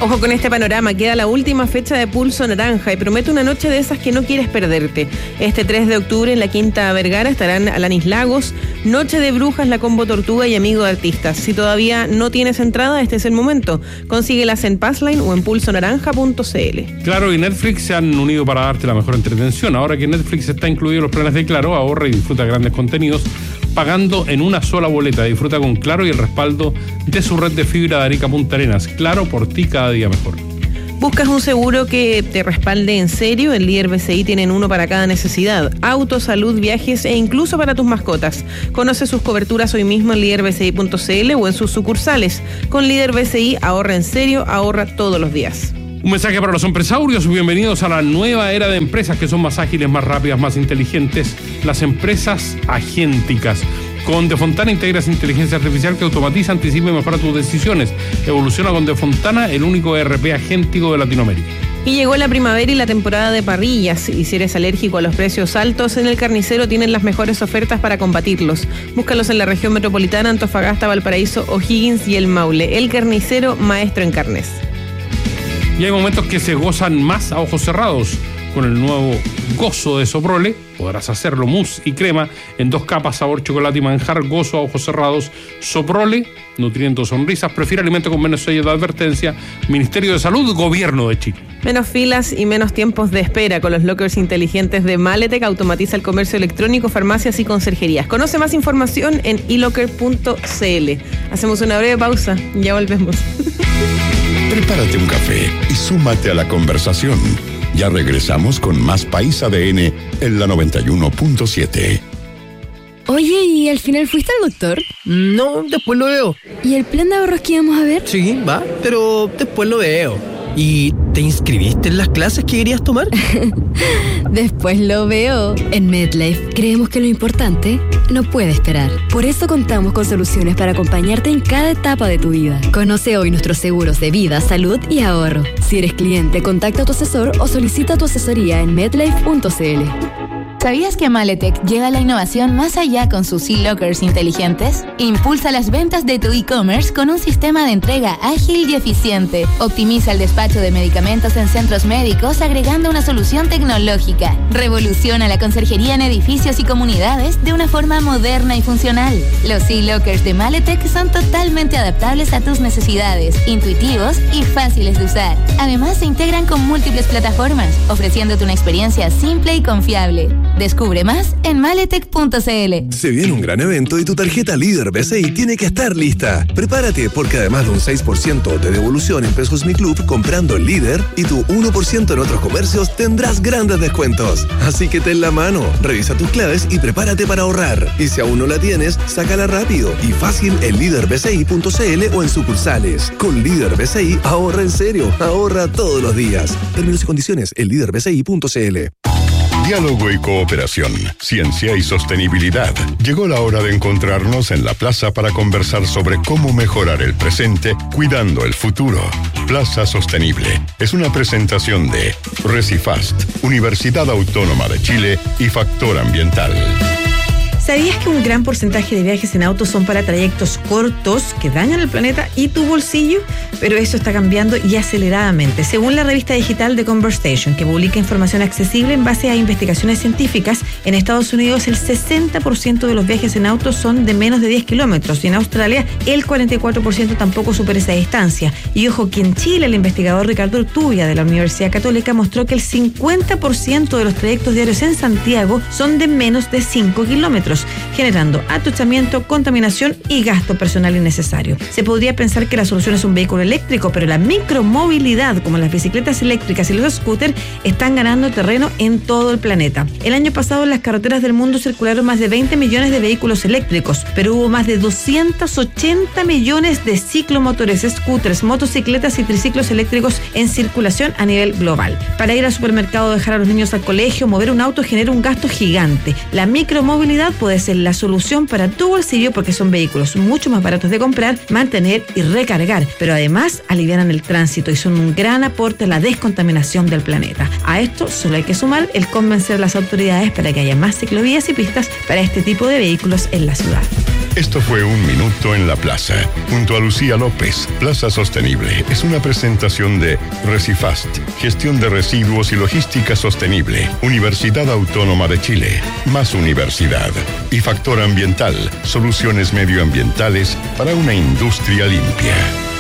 Speaker 24: Ojo con este panorama, queda la última fecha de Pulso Naranja y promete una noche de esas que no quieres perderte. Este 3 de octubre en la Quinta Vergara estarán Alanis Lagos, Noche de Brujas, La Combo Tortuga y Amigo de Artistas. Si todavía no tienes entrada, este es el momento. Consíguelas en Passline o en pulsonaranja.cl.
Speaker 6: Claro y Netflix se han unido para darte la mejor entretención. Ahora que Netflix está incluido en los planes de Claro, ahorra y disfruta grandes contenidos pagando en una sola boleta. Disfruta con Claro y el respaldo de su red de fibra de Arica Punta Arenas. Claro, por ti cada día mejor.
Speaker 24: ¿Buscas un seguro que te respalde en serio? En Líder BCI tienen uno para cada necesidad. Auto, salud, viajes e incluso para tus mascotas. Conoce sus coberturas hoy mismo en liderbci.cl o en sus sucursales. Con Líder BCI, ahorra en serio, ahorra todos los días.
Speaker 6: Un mensaje para los empresarios, bienvenidos a la nueva era de empresas que son más ágiles, más rápidas, más inteligentes, las empresas agénticas. Con De Fontana integras inteligencia artificial que automatiza, anticipa y mejora tus decisiones. Evoluciona con De Fontana, el único ERP agéntico de Latinoamérica.
Speaker 24: Y llegó la primavera y la temporada de parrillas. Y si eres alérgico a los precios altos, en El Carnicero tienen las mejores ofertas para combatirlos. Búscalos en la región metropolitana, Antofagasta, Valparaíso, O'Higgins y El Maule. El Carnicero, maestro en carnes.
Speaker 6: Y hay momentos que se gozan más a ojos cerrados. Con el nuevo Gozo de Soprole podrás hacerlo mousse y crema en 2 capas, sabor chocolate y manjar. Gozo a ojos cerrados. Soprole, nutriendo sonrisas. Prefiere alimento con menos sellos de advertencia. Ministerio de Salud, Gobierno de Chile.
Speaker 24: Menos filas y menos tiempos de espera con los lockers inteligentes de Maletec. Automatiza el comercio electrónico, farmacias y conserjerías. Conoce más información en elocker.cl. Hacemos una breve pausa, ya volvemos.
Speaker 4: Prepárate un café y súmate a la conversación. Ya regresamos con más País ADN en la 91.7.
Speaker 18: Oye, ¿y al final fuiste al doctor?
Speaker 2: No, después lo veo.
Speaker 18: ¿Y el plan de ahorros que íbamos a ver?
Speaker 2: Sí, va, pero después lo veo. ¿Y te inscribiste en las clases que querías tomar?
Speaker 18: Después lo veo. En MedLife creemos que lo importante no puede esperar. Por eso contamos con soluciones para acompañarte en cada etapa de tu vida. Conoce hoy nuestros seguros de vida, salud y ahorro. Si eres cliente, contacta a tu asesor o solicita tu asesoría en medlife.cl.
Speaker 13: ¿Sabías que Maletec lleva la innovación más allá con sus e-lockers inteligentes? Impulsa las ventas de tu e-commerce con un sistema de entrega ágil y eficiente. Optimiza el despacho de medicamentos en centros médicos agregando una solución tecnológica. Revoluciona la conserjería en edificios y comunidades de una forma moderna y funcional. Los e-lockers de Maletec son totalmente adaptables a tus necesidades, intuitivos y fáciles de usar. Además, se integran con múltiples plataformas, ofreciéndote una experiencia simple y confiable. Descubre más en maletec.cl.
Speaker 3: Se viene un gran evento y tu tarjeta Líder BCI tiene que estar lista. Prepárate porque además de un 6% de devolución en Pesos Mi Club comprando el Líder y tu 1% en otros comercios tendrás grandes descuentos. Así que ten la mano, revisa tus claves y prepárate para ahorrar. Y si aún no la tienes, sácala rápido y fácil en liderbci.cl o en sucursales. Con Líder BCI ahorra en serio, ahorra todos los días. Términos y condiciones en liderbci.cl.
Speaker 4: Diálogo y cooperación, ciencia y sostenibilidad. Llegó la hora de encontrarnos en la plaza para conversar sobre cómo mejorar el presente cuidando el futuro. Plaza Sostenible es una presentación de Recifast, Universidad Autónoma de Chile y Factor Ambiental.
Speaker 20: ¿Sabías que un gran porcentaje de viajes en auto son para trayectos cortos que dañan el planeta y tu bolsillo? Pero eso está cambiando y aceleradamente. Según la revista digital The Conversation, que publica información accesible en base a investigaciones científicas, en Estados Unidos el 60% de los viajes en auto son de menos de 10 kilómetros y en Australia el 44% tampoco supera esa distancia. Y ojo que en Chile el investigador Ricardo Urtubia de la Universidad Católica mostró que el 50% de los trayectos diarios en Santiago son de menos de 5 kilómetros. Generando atochamiento, contaminación y gasto personal innecesario. Se podría pensar que la solución es un vehículo eléctrico, pero la micromovilidad, como las bicicletas eléctricas y los scooters, están ganando terreno en todo el planeta. El año pasado en las carreteras del mundo circularon más de 20 millones de vehículos eléctricos, pero hubo más de 280 millones de ciclomotores, scooters, motocicletas y triciclos eléctricos en circulación a nivel global. Para ir al supermercado, dejar a los niños al colegio, mover un auto genera un gasto gigante. La micromovilidad puede ser la solución para tu bolsillo porque son vehículos mucho más baratos de comprar, mantener y recargar, pero además alivianan el tránsito y son un gran aporte a la descontaminación del planeta. A esto solo hay que sumar el convencer a las autoridades para que haya más ciclovías y pistas para este tipo de vehículos en la ciudad.
Speaker 4: Esto fue Un Minuto en la Plaza, junto a Lucía López. Plaza Sostenible es una presentación de Recifast, Gestión de Residuos y Logística Sostenible, Universidad Autónoma de Chile, Más Universidad, y Factor Ambiental, soluciones medioambientales para una industria limpia.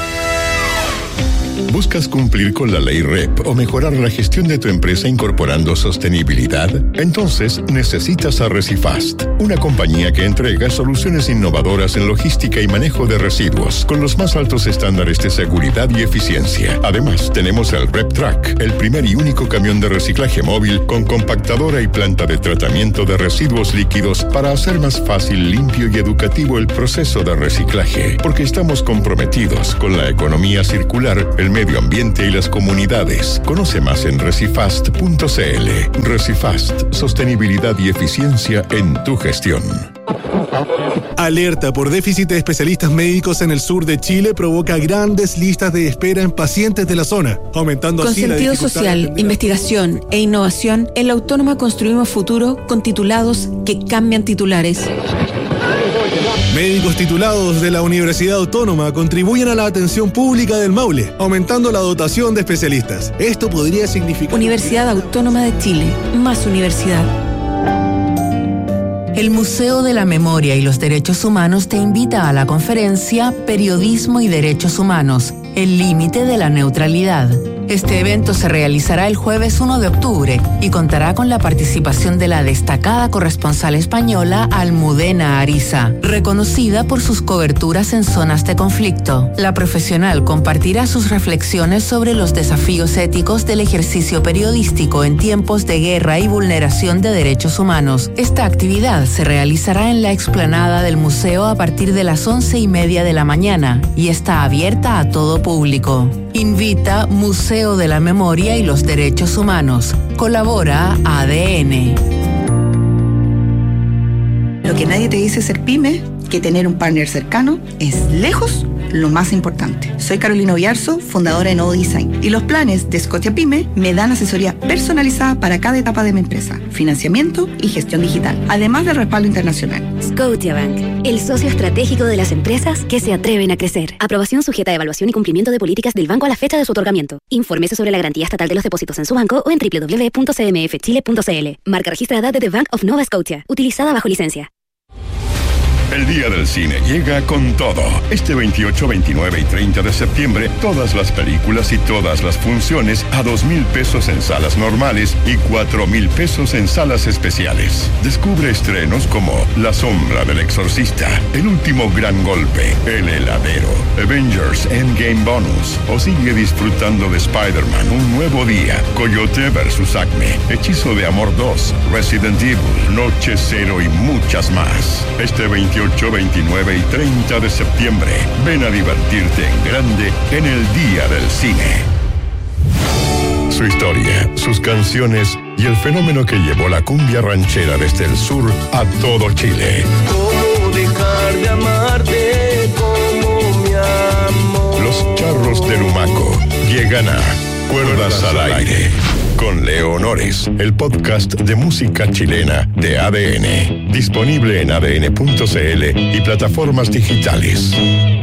Speaker 4: ¿Buscas cumplir con la ley REP o mejorar la gestión de tu empresa incorporando sostenibilidad? Entonces necesitas a Recifast, una compañía que entrega soluciones innovadoras en logística y manejo de residuos con los más altos estándares de seguridad y eficiencia. Además, tenemos el REP Track, el primer y único camión de reciclaje móvil con compactadora y planta de tratamiento de residuos líquidos para hacer más fácil, limpio y educativo el proceso de reciclaje, porque estamos comprometidos con la economía circular, el medio ambiente y las comunidades. Conoce más en recifast.cl. Recifast, sostenibilidad y eficiencia en tu gestión.
Speaker 17: Alerta por déficit de especialistas médicos en el sur de Chile provoca grandes listas de espera en pacientes de la zona, aumentando así la
Speaker 7: sentido
Speaker 17: dificultad
Speaker 7: social, investigación e innovación, en la Autónoma construimos futuro con titulados que cambian titulares.
Speaker 17: Médicos titulados de la Universidad Autónoma contribuyen a la atención pública del Maule, aumentando la dotación de especialistas. Esto podría significar...
Speaker 7: Universidad Autónoma de Chile, más universidad.
Speaker 8: El Museo de la Memoria y los Derechos Humanos te invita a la conferencia Periodismo y Derechos Humanos, el límite de la neutralidad. Este evento se realizará el jueves 1 de octubre y contará con la participación de la destacada corresponsal española Almudena Ariza, reconocida por sus coberturas en zonas de conflicto. La profesional compartirá sus reflexiones sobre los desafíos éticos del ejercicio periodístico en tiempos de guerra y vulneración de derechos humanos. Esta actividad se realizará en la explanada del museo a partir de las 11:30 de la mañana y está abierta a todo público. Invita Museo de la Memoria y los Derechos Humanos. Colabora ADN.
Speaker 20: Lo que nadie te dice ser pyme, que tener un partner cercano es lejos lo más importante. Soy Carolina Oyarzo, fundadora de Novo Design, y los planes de Scotiapyme me dan asesoría personalizada para cada etapa de mi empresa, financiamiento y gestión digital, además del respaldo internacional.
Speaker 21: Scotiabank, el socio estratégico de las empresas que se atreven a crecer. Aprobación sujeta a evaluación y cumplimiento de políticas del banco a la fecha de su otorgamiento. Infórmese sobre la garantía estatal de los depósitos en su banco o en www.cmfchile.cl. Marca registrada de The Bank of Nova Scotia, utilizada bajo licencia.
Speaker 4: El Día del Cine llega con todo. Este 28, 29 y 30 de septiembre, todas las películas y todas las funciones a 2,000 pesos en salas normales y 4,000 pesos en salas especiales. Descubre estrenos como La Sombra del Exorcista, El Último Gran Golpe, El Heladero, Avengers Endgame Bonus, o sigue disfrutando de Spider-Man Un Nuevo Día, Coyote vs. Acme, Hechizo de Amor 2, Resident Evil, Noche Cero y muchas más. Este 28, 29 y 30 de septiembre, ven a divertirte en grande en el Día del Cine. Su historia, sus canciones y el fenómeno que llevó la cumbia ranchera desde el sur a todo Chile.
Speaker 9: ¿Cómo dejar de amarte como mi amor?
Speaker 4: Los Charros del Humaco llegan a Cuerdas al Aire con Leo Honores, el podcast de música chilena de ADN, disponible en adn.cl y plataformas digitales.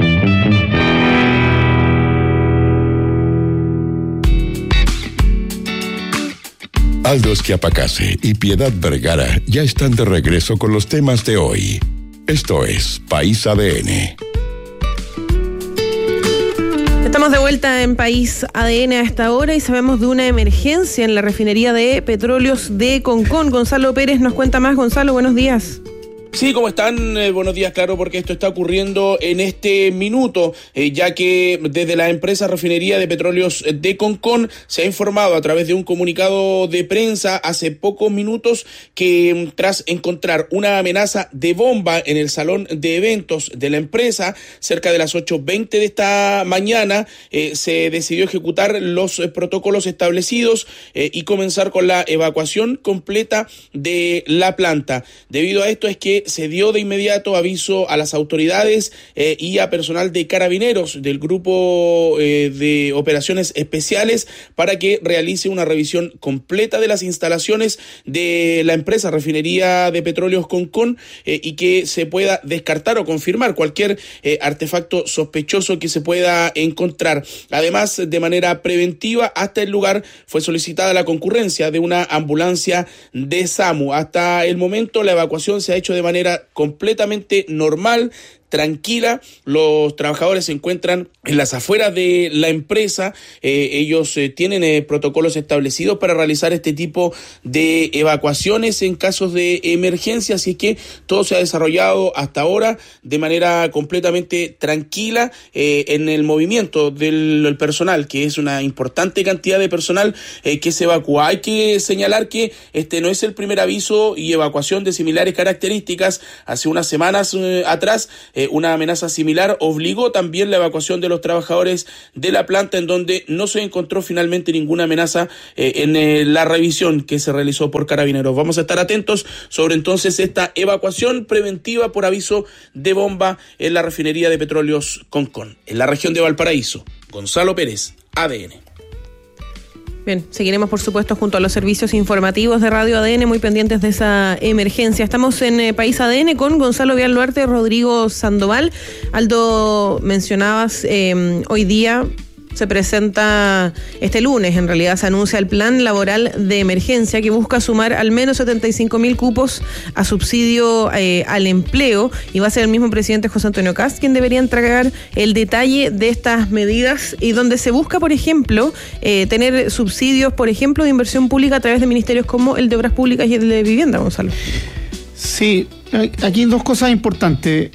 Speaker 4: Aldo Schiapacase y Piedad Vergara ya están de regreso con los temas de hoy. Esto es País ADN.
Speaker 24: Estamos de vuelta en País ADN a esta hora y sabemos de una emergencia en la refinería de petróleos de Concón. Gonzalo Pérez nos cuenta más. Gonzalo, buenos días.
Speaker 11: Sí, ¿cómo están? Buenos días, claro, porque esto está ocurriendo en este minuto, ya que desde la empresa Refinería de Petróleos de Concón se ha informado a través de un comunicado de prensa hace pocos minutos que tras encontrar una amenaza de bomba en el salón de eventos de la empresa, cerca de las 8:20 de esta mañana, se decidió ejecutar los protocolos establecidos y comenzar con la evacuación completa de la planta. Debido a esto es que que se dio de inmediato aviso a las autoridades y a personal de Carabineros del grupo de operaciones especiales para que realice una revisión completa de las instalaciones de la empresa Refinería de Petróleos Concón y que se pueda descartar o confirmar cualquier artefacto sospechoso que se pueda encontrar. Además, de manera preventiva, hasta el lugar fue solicitada la concurrencia de una ambulancia de SAMU. Hasta el momento la evacuación se ha hecho de manera completamente normal, tranquila. Los trabajadores se encuentran en las afueras de la empresa. Ellos tienen protocolos establecidos para realizar este tipo de evacuaciones en casos de emergencia, así que todo se ha desarrollado hasta ahora de manera completamente tranquila en el movimiento del personal, que es una importante cantidad de personal que se evacúa. Hay que señalar que este no es el primer aviso y evacuación de similares características. Hace unas semanas atrás una amenaza similar obligó también la evacuación de los trabajadores de la planta, en donde no se encontró finalmente ninguna amenaza en la revisión que se realizó por Carabineros. Vamos a estar atentos sobre entonces esta evacuación preventiva por aviso de bomba en la refinería de Petróleos Concón, en la región de Valparaíso. Gonzalo Pérez, ADN.
Speaker 24: Bien, seguiremos por supuesto junto a los servicios informativos de Radio ADN muy pendientes de esa emergencia. Estamos en País ADN con Gonzalo Villaluarte, Rodrigo Sandoval. Aldo, mencionabas hoy día se presenta, este lunes en realidad se anuncia el plan laboral de emergencia que busca sumar al menos 75.000 cupos a subsidio al empleo, y va a ser el mismo presidente José Antonio Kast quien debería entregar el detalle de estas medidas, y donde se busca, por ejemplo, tener subsidios, por ejemplo, de inversión pública a través de ministerios como el de Obras Públicas y el de Vivienda, Gonzalo.
Speaker 1: Sí, aquí dos cosas importantes.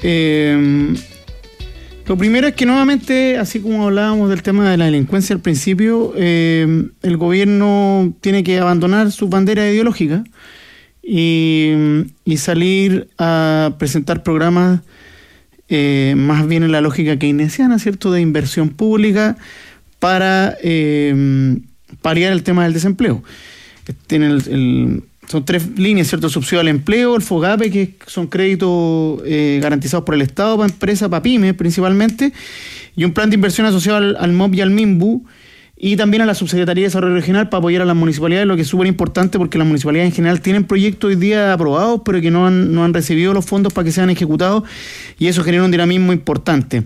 Speaker 1: Lo primero es que nuevamente, así como hablábamos del tema de la delincuencia al principio, el gobierno tiene que abandonar su bandera ideológica y salir a presentar programas más bien en la lógica keynesiana, ¿cierto?, de inversión pública para paliar el tema del desempleo. Son tres líneas, ¿cierto? Subsidio al empleo, el FOGAPE, que son créditos garantizados por el Estado para empresas, para pymes principalmente, y un plan de inversión asociado al MOP y al MIMBU, y también a la Subsecretaría de Desarrollo Regional para apoyar a las municipalidades, lo que es súper importante porque las municipalidades en general tienen proyectos hoy día aprobados, pero que no han recibido los fondos para que sean ejecutados, y eso genera un dinamismo importante.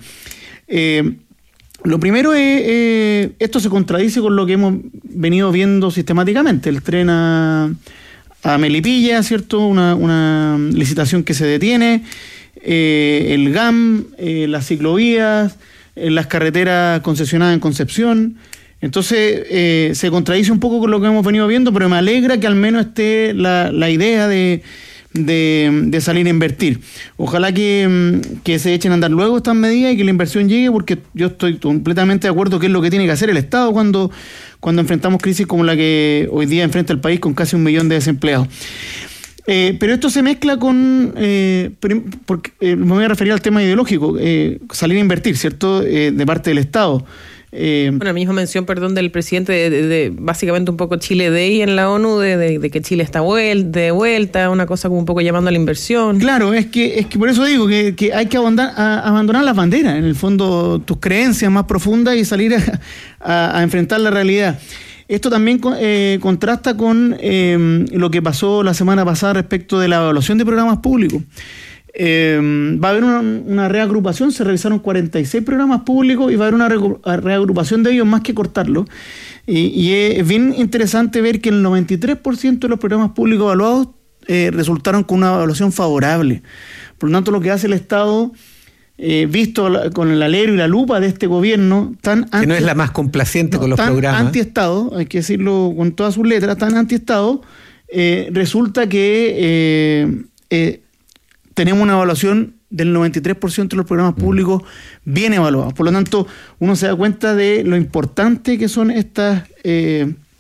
Speaker 1: Lo primero es, esto se contradice con lo que hemos venido viendo sistemáticamente, el tren a Melipilla, ¿cierto? Una licitación que se detiene, el GAM, las ciclovías, las carreteras concesionadas en Concepción. Entonces se contradice un poco con lo que hemos venido viendo, pero me alegra que al menos esté la idea de salir a invertir. Ojalá que se echen a andar luego estas medidas y que la inversión llegue, porque yo estoy completamente de acuerdo que es lo que tiene que hacer el Estado cuando enfrentamos crisis como la que hoy día enfrenta el país con casi 1 millón de desempleados. Pero esto se mezcla con, porque me voy a referir al tema ideológico, salir a invertir, ¿cierto?, de parte del Estado.
Speaker 24: Bueno, misma mención, del presidente de básicamente un poco Chile Day en la ONU, de que Chile está de vuelta, una cosa como un poco llamando a la inversión.
Speaker 1: Claro, es que por eso digo que hay que abandonar las banderas, en el fondo tus creencias más profundas, y salir a enfrentar la realidad. Esto también contrasta con lo que pasó la semana pasada respecto de la evaluación de programas públicos. Va a haber una reagrupación, se revisaron 46 programas públicos y va a haber una reagrupación de ellos más que cortarlos. Y es bien interesante ver que el 93% de los programas públicos evaluados resultaron con una evaluación favorable. Por lo tanto, lo que hace el Estado, visto con el alero y la lupa de este gobierno,
Speaker 5: que no es la más complaciente con los programas,
Speaker 1: anti-Estado, hay que decirlo con todas sus letras, tan anti-Estado, resulta que tenemos una evaluación del 93% de los programas públicos bien evaluados. Por lo tanto, uno se da cuenta de lo importante que son estas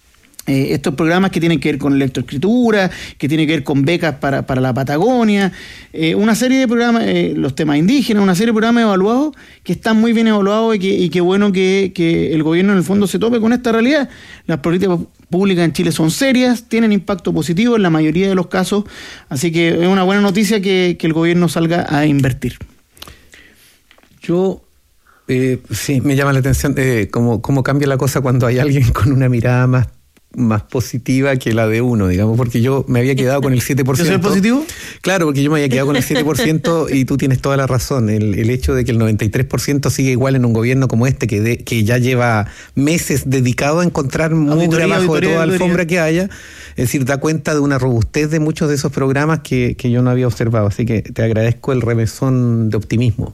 Speaker 1: estos programas que tienen que ver con electroescritura, que tienen que ver con becas para la Patagonia, una serie de programas, los temas indígenas, una serie de programas evaluados que están muy bien evaluados y que bueno que el gobierno en el fondo se tope con esta realidad. Las políticas públicas en Chile son serias, tienen impacto positivo en la mayoría de los casos, así que es una buena noticia que el gobierno salga a invertir.
Speaker 5: Yo sí, me llama la atención cómo cambia la cosa cuando hay alguien con una mirada más positiva que la de uno, digamos, porque yo me había quedado con el 7%.
Speaker 1: ¿Yo soy positivo?
Speaker 5: Claro, porque yo me había quedado con el 7% y tú tienes toda la razón. El hecho de que el 93% sigue igual en un gobierno como este, que ya lleva meses dedicado a encontrar mugre abajo de toda alfombra que haya, es decir, da cuenta de una robustez de muchos de esos programas que yo no había observado. Así que te agradezco el remesón de optimismo.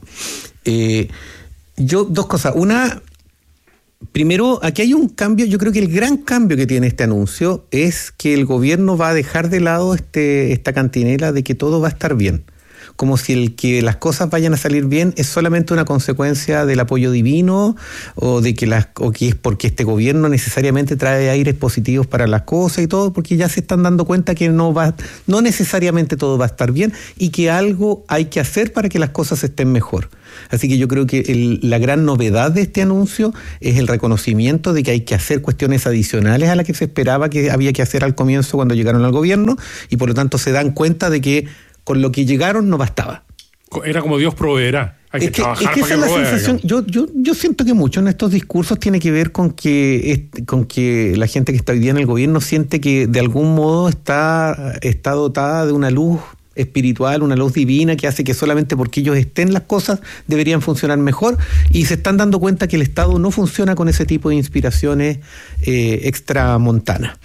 Speaker 5: Yo, dos cosas. Una, primero, aquí hay un cambio. Yo creo que el gran cambio que tiene este anuncio es que el gobierno va a dejar de lado esta cantinela de que todo va a estar bien. Como si el que las cosas vayan a salir bien es solamente una consecuencia del apoyo divino o que es porque este gobierno necesariamente trae aires positivos para las cosas y todo, porque ya se están dando cuenta que no necesariamente todo va a estar bien y que algo hay que hacer para que las cosas estén mejor. Así que yo creo que la gran novedad de este anuncio es el reconocimiento de que hay que hacer cuestiones adicionales a las que se esperaba que había que hacer al comienzo cuando llegaron al gobierno, y por lo tanto se dan cuenta de que con lo que llegaron no bastaba.
Speaker 6: Era como Dios proveerá. Hay que trabajar
Speaker 5: para que esa es la sensación. Yo siento que mucho en estos discursos tiene que ver con que la gente que está hoy día en el gobierno siente que de algún modo está dotada de una luz espiritual, una luz divina que hace que solamente porque ellos estén las cosas deberían funcionar mejor, y se están dando cuenta que el Estado no funciona con ese tipo de inspiraciones extramontanas.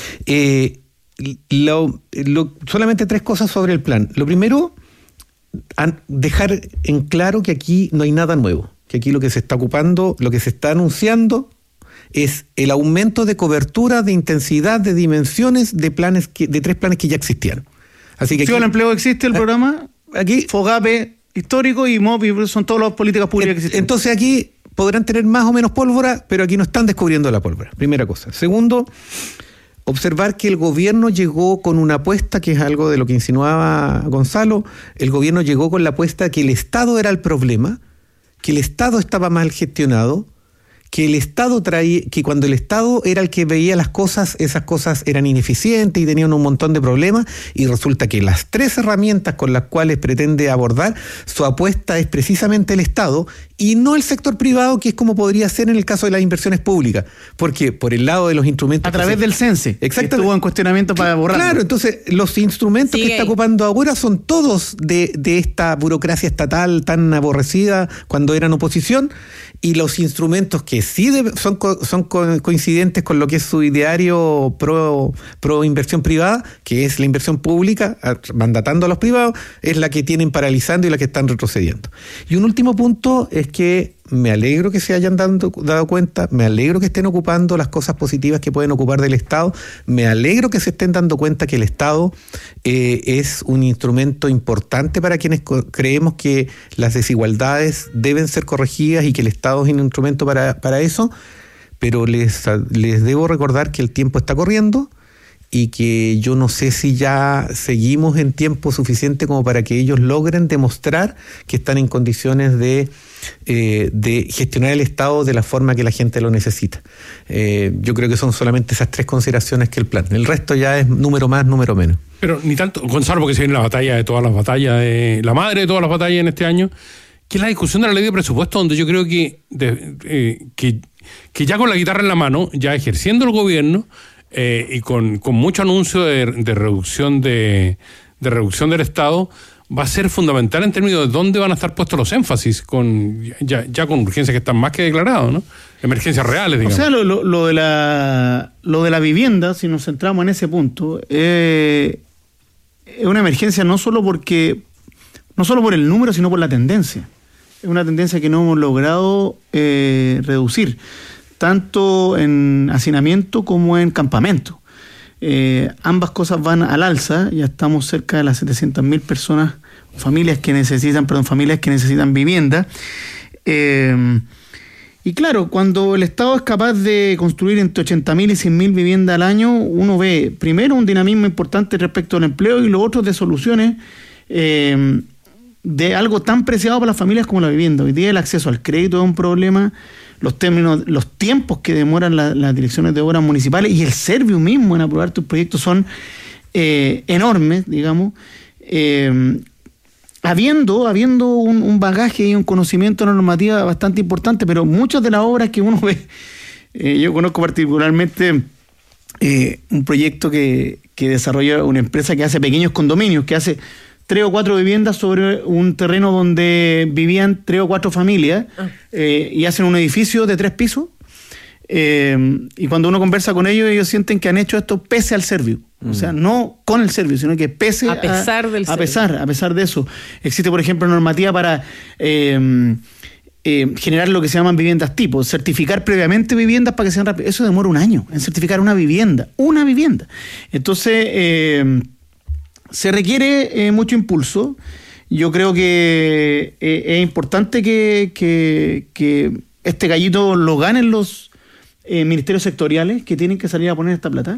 Speaker 5: Solamente tres cosas sobre el plan. Lo primero, dejar en claro que aquí no hay nada nuevo, que aquí lo que se está ocupando, lo que se está anunciando es el aumento de cobertura, de intensidad, de dimensiones de tres planes que ya existían. Así que
Speaker 1: Ciudad del Empleo existe el programa, aquí FOGAPE histórico y MOVI son todas las políticas públicas que existen.
Speaker 5: Entonces aquí podrán tener más o menos pólvora, pero aquí no están descubriendo la pólvora, primera cosa. Segundo, observar que el gobierno llegó con una apuesta, que es algo de lo que insinuaba Gonzalo. El gobierno llegó con la apuesta que el Estado era el problema, que el Estado estaba mal gestionado, que el Estado que cuando el Estado era el que veía las cosas, esas cosas eran ineficientes y tenían un montón de problemas, y resulta que las tres herramientas con las cuales pretende abordar su apuesta es precisamente el Estado y no el sector privado, que es como podría ser en el caso de las inversiones públicas, porque por el lado de los instrumentos...
Speaker 1: A través del CENSE, que estuvo en cuestionamiento para borrarlo.
Speaker 5: Claro, entonces los instrumentos que está ocupando ahora son todos de esta burocracia estatal tan aborrecida cuando eran oposición, y los instrumentos que sí son coincidentes con lo que es su ideario pro inversión privada, que es la inversión pública, mandatando a los privados, es la que tienen paralizando y la que están retrocediendo. Y un último punto es que me alegro que se hayan dado cuenta, me alegro que estén ocupando las cosas positivas que pueden ocupar del Estado, me alegro que se estén dando cuenta que el Estado es un instrumento importante para quienes creemos que las desigualdades deben ser corregidas y que el Estado es un instrumento para eso, pero les debo recordar que el tiempo está corriendo y que yo no sé si ya seguimos en tiempo suficiente como para que ellos logren demostrar que están en condiciones de gestionar el Estado de la forma que la gente lo necesita. Yo creo que son solamente esas tres consideraciones que el plan. El resto ya es número más, número menos.
Speaker 6: Pero ni tanto, Gonzalo, porque se viene la batalla de todas las batallas, la madre de todas las batallas en este año, que es la discusión de la ley de presupuesto, donde yo creo que ya con la guitarra en la mano, ya ejerciendo el gobierno, y con mucho anuncio de reducción de reducción del Estado, va a ser fundamental en términos de dónde van a estar puestos los énfasis, ya con urgencias que están más que declarados, ¿no? Emergencias reales, digamos.
Speaker 1: O sea, lo de la vivienda, si nos centramos en ese punto, es una emergencia no solo por el número, sino por la tendencia. Es una tendencia que no hemos logrado reducir, tanto en hacinamiento como en campamento. Ambas cosas van al alza, ya estamos cerca de las 700.000 personas, familias que necesitan vivienda. Y claro, cuando el Estado es capaz de construir entre 80.000 y 100.000 viviendas al año, uno ve primero un dinamismo importante respecto al empleo y lo otro de soluciones de algo tan preciado para las familias como la vivienda. Hoy día el acceso al crédito es un problema, los tiempos que demoran las direcciones de obras municipales y el Serviu mismo en aprobar tus proyectos son enormes, digamos. Habiendo un bagaje y un conocimiento de la normativa bastante importante, pero muchas de las obras que uno ve, yo conozco particularmente un proyecto que desarrolla una empresa que hace pequeños condominios, que hace 3 o 4 viviendas sobre un terreno donde vivían 3 o 4 familias y hacen un edificio de 3 pisos. Y cuando uno conversa con ellos sienten que han hecho esto pese al Serviu. O sea, no con el Serviu, sino que pese
Speaker 24: a pesar del Serviu.
Speaker 1: A pesar de eso. Existe, por ejemplo, normativa para generar lo que se llaman viviendas tipo, certificar previamente viviendas para que sean rápidas. Eso demora un año en certificar una vivienda. Entonces, se requiere mucho impulso. Yo creo que es importante que este gallito lo ganen los ministerios sectoriales que tienen que salir a poner esta plata.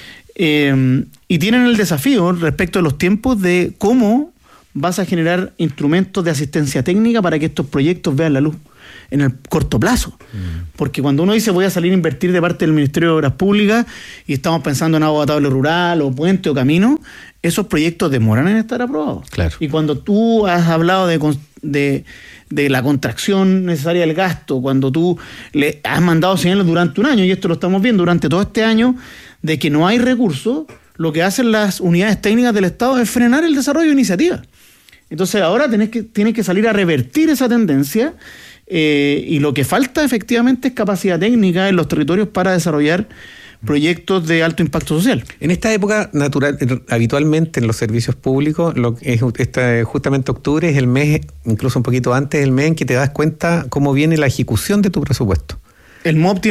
Speaker 1: Y tienen el desafío respecto a los tiempos de cómo vas a generar instrumentos de asistencia técnica para que estos proyectos vean la luz en el corto plazo. Porque cuando uno dice voy a salir a invertir de parte del Ministerio de Obras Públicas y estamos pensando en agua potable rural o puente o camino, esos proyectos demoran en estar aprobados.
Speaker 5: Claro.
Speaker 1: Y cuando tú has hablado de la contracción necesaria del gasto, cuando tú le has mandado señales durante un año, y esto lo estamos viendo durante todo este año, de que no hay recursos, lo que hacen las unidades técnicas del Estado es frenar el desarrollo de iniciativas. Entonces ahora tienes que salir a revertir esa tendencia y lo que falta efectivamente es capacidad técnica en los territorios para desarrollar proyectos de alto impacto social.
Speaker 5: En esta época habitualmente en los servicios públicos, justamente octubre es el mes, incluso un poquito antes, el mes en que te das cuenta cómo viene la ejecución de tu presupuesto.
Speaker 1: El MOP